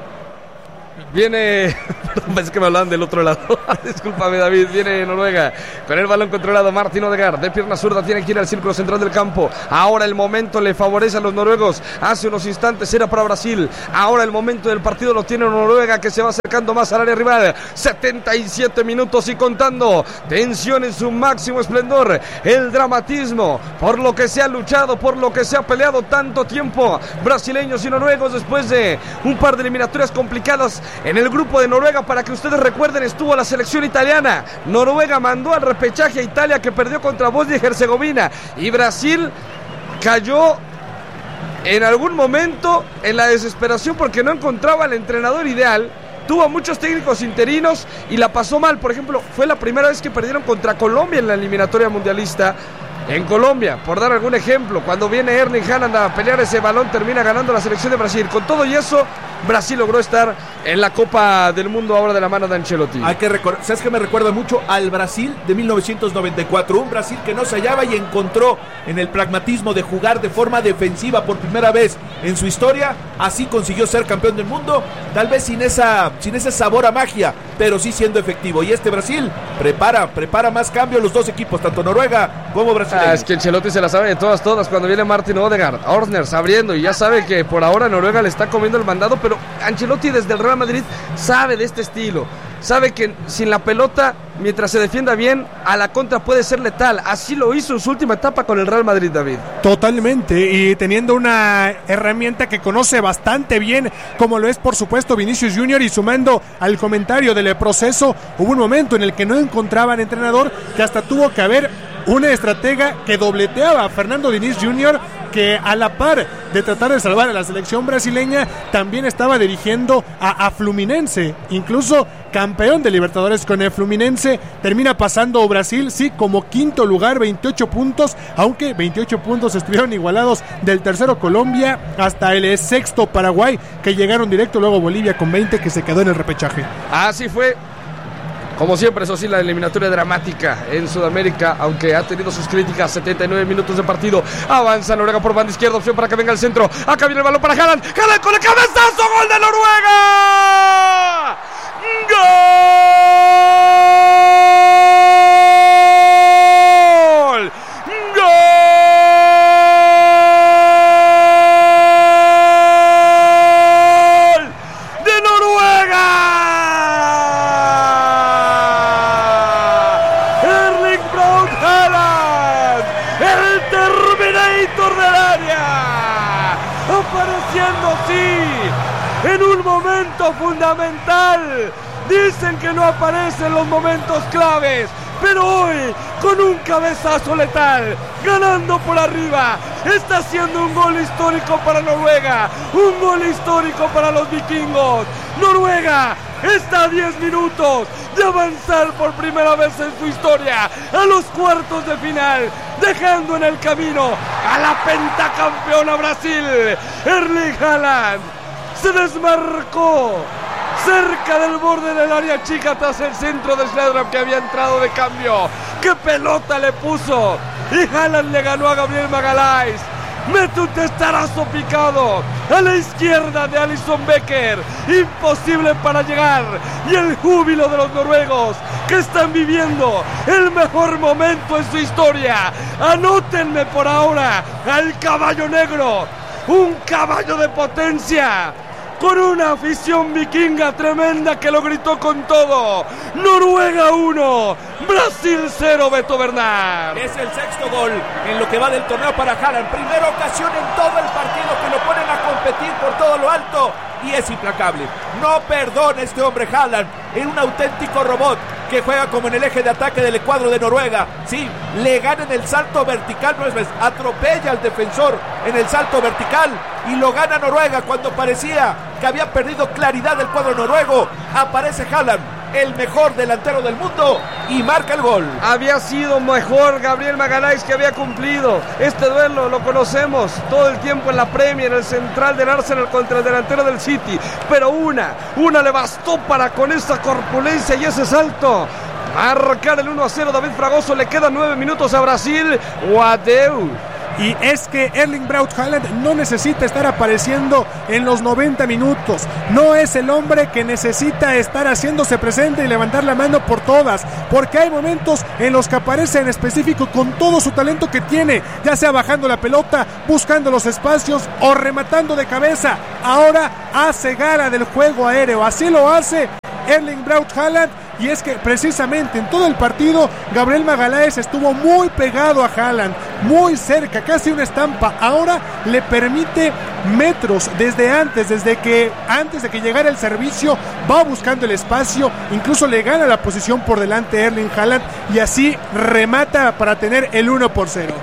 [SPEAKER 3] Viene, perdón, es que me hablaban del otro lado. Discúlpame, David. Viene Noruega con el balón controlado. Martin Odegaard de pierna zurda tiene que ir al círculo central del campo. Ahora el momento le favorece a los noruegos. Hace unos instantes era para Brasil. Ahora el momento del partido lo tiene Noruega, que se va acercando más al área rival. setenta y siete minutos y contando. Tensión en su máximo esplendor. El dramatismo por lo que se ha luchado, por lo que se ha peleado tanto tiempo. Brasileños y noruegos después de un par de eliminatorias complicadas. En el grupo de Noruega, para que ustedes recuerden, estuvo la selección italiana. Noruega mandó al repechaje a Italia, que perdió contra Bosnia y Herzegovina. Y Brasil cayó en algún momento en la desesperación porque no encontraba al entrenador ideal. Tuvo a muchos técnicos interinos y la pasó mal. Por ejemplo, fue la primera vez que perdieron contra Colombia en la eliminatoria mundialista. En Colombia, por dar algún ejemplo, cuando viene Erling Haaland a pelear ese balón, termina ganando la selección de Brasil. Con todo y eso, Brasil logró estar en la Copa del Mundo ahora de la mano de Ancelotti.
[SPEAKER 2] Hay que recordar, ¿sabes qué me recuerda mucho? Al Brasil de mil novecientos noventa y cuatro, un Brasil que no se hallaba y encontró en el pragmatismo de jugar de forma defensiva por primera vez en su historia. Así consiguió ser campeón del mundo, tal vez sin esa, sin ese sabor a magia, pero sí siendo efectivo. Y este Brasil prepara, prepara más cambios los dos equipos, tanto Noruega como Brasil.
[SPEAKER 3] Ah, es que Ancelotti se la sabe de todas, todas. Cuando viene Martin Odegaard, Orsners abriendo, y ya sabe que por ahora Noruega le está comiendo el mandado, pero Ancelotti desde el Real Madrid sabe de este estilo. Sabe que sin la pelota, mientras se defienda bien, a la contra puede ser letal. Así lo hizo en su última etapa con el Real Madrid, David.
[SPEAKER 1] Totalmente, y teniendo una herramienta que conoce bastante bien, como lo es por supuesto Vinicius Junior, y sumando al comentario del proceso, hubo un momento en el que no encontraban entrenador, que hasta tuvo que haber una estratega que dobleteaba a Fernando Diniz junior, que a la par de tratar de salvar a la selección brasileña, también estaba dirigiendo a, a Fluminense, incluso campeón de Libertadores con el Fluminense. Termina pasando Brasil, sí, como quinto lugar, veintiocho puntos, aunque veintiocho puntos estuvieron igualados del tercero Colombia hasta el sexto Paraguay, que llegaron directo, luego Bolivia con veinte, que se quedó en el repechaje.
[SPEAKER 3] Así fue. Como siempre, eso sí, la eliminatoria dramática en Sudamérica, aunque ha tenido sus críticas. Setenta y nueve minutos de partido. Avanza Noruega por banda izquierda, opción para que venga el centro. Acá viene el balón para Haaland. Haaland con el cabezazo, gol de Noruega. ¡Gol! ¡Gol! ¡De Noruega! Apareciendo así en un momento fundamental. Dicen que no aparece en los momentos claves, pero hoy con un cabezazo letal, ganando por arriba, está haciendo un gol histórico para Noruega, un gol histórico para los vikingos. Noruega está a diez minutos de avanzar por primera vez en su historia a los cuartos de final, dejando en el camino a la pentacampeona Brasil. Erling Haaland se desmarcó cerca del borde del área chica tras el centro de Sledram, que había entrado de cambio. ¡Qué pelota le puso! Y Haaland le ganó a Gabriel Magalhães. Mete un testarazo picado a la izquierda de Alisson Becker, imposible para llegar, y el júbilo de los noruegos, que están viviendo el mejor momento en su historia. Anótenme por ahora al caballo negro, un caballo de potencia, con una afición vikinga tremenda que lo gritó con todo. Noruega uno, Brasil cero, Beto Bernard.
[SPEAKER 2] Es el sexto gol en lo que va del torneo para Haaland. Primera ocasión en todo el partido que lo ponen a competir por todo lo alto y es implacable. No perdona este hombre Haaland, es un auténtico robot que juega como en el eje de ataque del cuadro de Noruega. Sí, le gana en el salto vertical, no es más, atropella al defensor en el salto vertical y lo gana Noruega cuando parecía que había perdido claridad el cuadro noruego. Aparece Haaland, el mejor delantero del mundo, y marca el gol.
[SPEAKER 3] Había sido mejor Gabriel Magalhães, que había cumplido este duelo, lo conocemos todo el tiempo en la Premier, el central del Arsenal contra el delantero del City, pero una, una le bastó para con esa corpulencia y ese salto marcar el uno a cero. David Fragoso, le quedan nueve minutos a Brasil. Guadeu.
[SPEAKER 1] Y es que Erling Braut Haaland no necesita estar apareciendo en los noventa minutos. No es el hombre que necesita estar haciéndose presente y levantar la mano por todas, porque hay momentos en los que aparece en específico con todo su talento que tiene, ya sea bajando la pelota, buscando los espacios o rematando de cabeza. Ahora hace gala del juego aéreo, así lo hace Erling Braut Haaland. Y es que precisamente en todo el partido Gabriel Magalhães estuvo muy pegado a Haaland, muy cerca, casi una estampa. Ahora le permite metros desde antes, desde que antes de que llegara el servicio, va buscando el espacio, incluso le gana la posición por delante Erling Haaland y así remata para tener el uno por cero.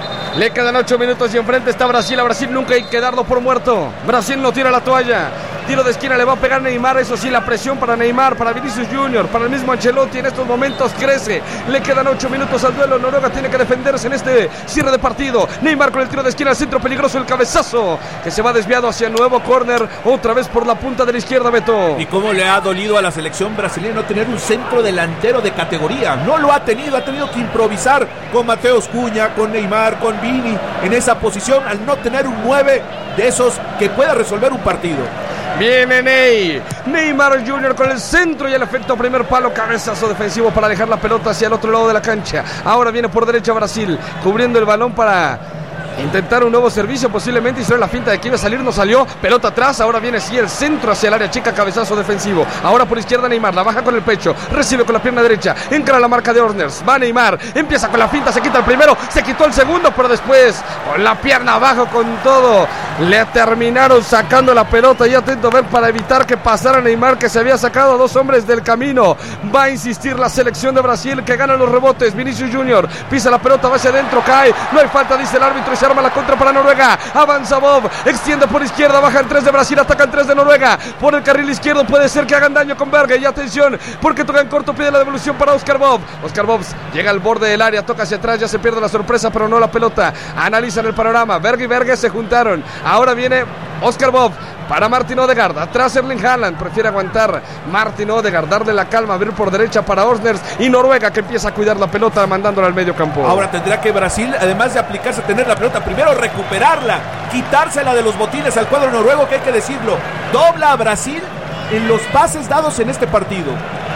[SPEAKER 3] Le quedan ocho minutos y enfrente está Brasil. A Brasil nunca hay que darlo por muerto. Brasil no tira la toalla. Tiro de esquina le va a pegar Neymar, eso sí, la presión para Neymar, para Vinicius Junior, para el mismo Ancelotti en estos momentos crece. Le quedan ocho minutos al duelo, Noruega tiene que defenderse en este cierre de partido. Neymar con el tiro de esquina al centro, peligroso el cabezazo, que se va desviado hacia el nuevo córner, otra vez por la punta de la izquierda, Beto.
[SPEAKER 2] Y cómo le ha dolido a la selección brasileña no tener un centro delantero de categoría, no lo ha tenido, ha tenido que improvisar con Mateus Cunha, con Neymar, con Vini, en esa posición, al no tener un nueve de esos que pueda resolver un partido.
[SPEAKER 3] Viene Ney, Neymar Junior con el centro y el efecto primer palo, cabezazo defensivo para dejar la pelota hacia el otro lado de la cancha. Ahora viene por derecha Brasil, cubriendo el balón para intentar un nuevo servicio, posiblemente hicieron la finta de que iba a salir, no salió, pelota atrás, ahora viene sí el centro hacia el área chica, cabezazo defensivo, ahora por izquierda Neymar, la baja con el pecho, recibe con la pierna derecha, entra la marca de Orners, va Neymar, empieza con la finta, se quita el primero, se quitó el segundo, pero después con la pierna abajo con todo, le terminaron sacando la pelota y atento a ver para evitar que pasara Neymar, que se había sacado a dos hombres del camino. Va a insistir la selección de Brasil, que gana los rebotes. Vinicius Junior pisa la pelota, va hacia adentro, cae, no hay falta, dice el árbitro, y se arma la contra para Noruega. Avanza Bob, extiende por izquierda, bajan tres de Brasil, atacan tres de Noruega. Por el carril izquierdo puede ser que hagan daño con Berge, y atención, porque toca en corto, pide la devolución para Oscar Bob. Oscar Bob llega al borde del área, toca hacia atrás, ya se pierde la sorpresa, pero no la pelota. Analizan el panorama, Berge y Berge se juntaron. Ahora viene Oscar Bob para Martin Odegaard, atrás Erling Haaland, prefiere aguantar Martin Odegaard, darle la calma, abrir por derecha para Osners, y Noruega que empieza a cuidar la pelota mandándola al medio campo.
[SPEAKER 2] Ahora tendrá que Brasil, además de aplicarse a tener la pelota, primero recuperarla, quitársela de los botines al cuadro noruego, que hay que decirlo, dobla a Brasil en los pases dados en este partido.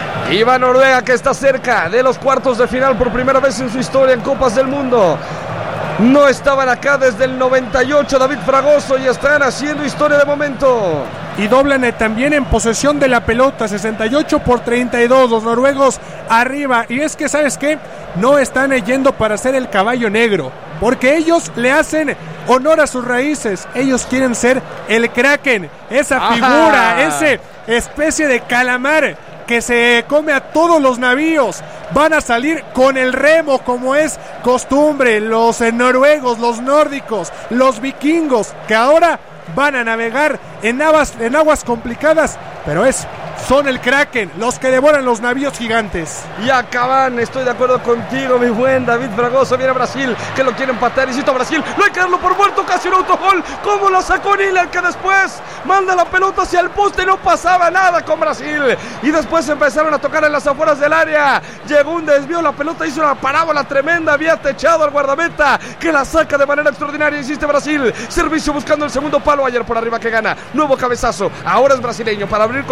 [SPEAKER 3] Y va Noruega, que está cerca de los cuartos de final por primera vez en su historia en Copas del Mundo. No estaban acá desde el noventa y ocho, David Fragoso, y están haciendo historia de momento.
[SPEAKER 1] Y doblan eh, también en posesión de la pelota, sesenta y ocho por treinta y dos, los noruegos arriba. Y es que, ¿sabes qué? No están eh, yendo para ser el caballo negro, porque ellos le hacen honor a sus raíces. Ellos quieren ser el Kraken, esa figura, Ajá. ese especie de calamar que se come a todos los navíos. Van a salir con el remo, como es costumbre, los eh, noruegos, los nórdicos, los vikingos, que ahora van a navegar en aguas, en aguas complicadas, pero es son el Kraken, los que devoran los navíos gigantes.
[SPEAKER 3] Y acaban, estoy de acuerdo contigo, mi buen David Fragoso. Viene Brasil, que lo quiere empatar, insisto, Brasil, no hay que darlo por muerto, casi un autogol, como lo sacó Niller, que después manda la pelota hacia el poste, no pasaba nada con Brasil, y después empezaron a tocar en las afueras del área, llegó un desvío, la pelota hizo una parábola tremenda, había techado al guardameta, que la saca de manera extraordinaria, insiste Brasil, servicio buscando el segundo palo, ayer por arriba que gana, nuevo cabezazo, ahora es brasileño, para abrir con Vini Junior,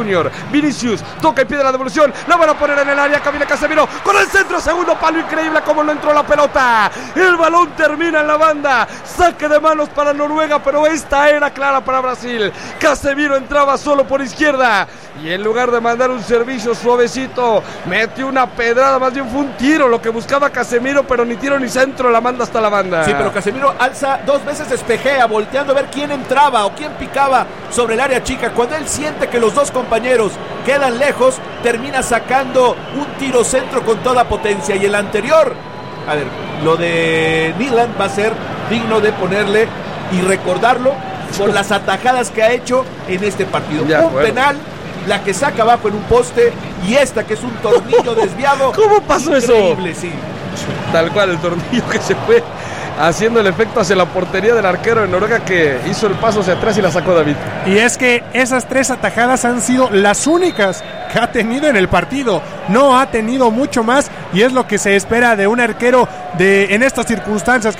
[SPEAKER 3] Junior. Vinicius toca y pide la devolución. La van a poner en el área. Camila Casemiro con el centro. Segundo palo. Increíble como no entró la pelota. El balón termina en la banda. Saque de manos para Noruega, pero esta era clara para Brasil. Casemiro entraba solo por izquierda. Y en lugar de mandar un servicio suavecito, metió una pedrada, más bien fue un tiro lo que buscaba Casemiro, pero ni tiro ni centro, la manda hasta la banda.
[SPEAKER 2] Sí, pero Casemiro alza dos veces, despejea, volteando a ver quién entraba o quién picaba sobre el área chica. Cuando él siente que los dos compañeros quedan lejos, termina sacando un tiro centro con toda potencia. Y el anterior, a ver, lo de Nyland va a ser digno de ponerle y recordarlo por las atajadas que ha hecho en este partido.
[SPEAKER 3] Ya,
[SPEAKER 2] un
[SPEAKER 3] bueno.
[SPEAKER 2] penal, la que saca abajo en un poste, y esta que es un tornillo desviado.
[SPEAKER 3] ¿Cómo pasó eso?
[SPEAKER 2] Increíble, sí.
[SPEAKER 3] Tal cual, el tornillo que se fue haciendo el efecto hacia la portería del arquero de Noruega, que hizo el paso hacia atrás y la sacó David.
[SPEAKER 1] Y es que esas tres atajadas han sido las únicas que ha tenido en el partido. No ha tenido mucho más, y es lo que se espera de un arquero de en estas circunstancias.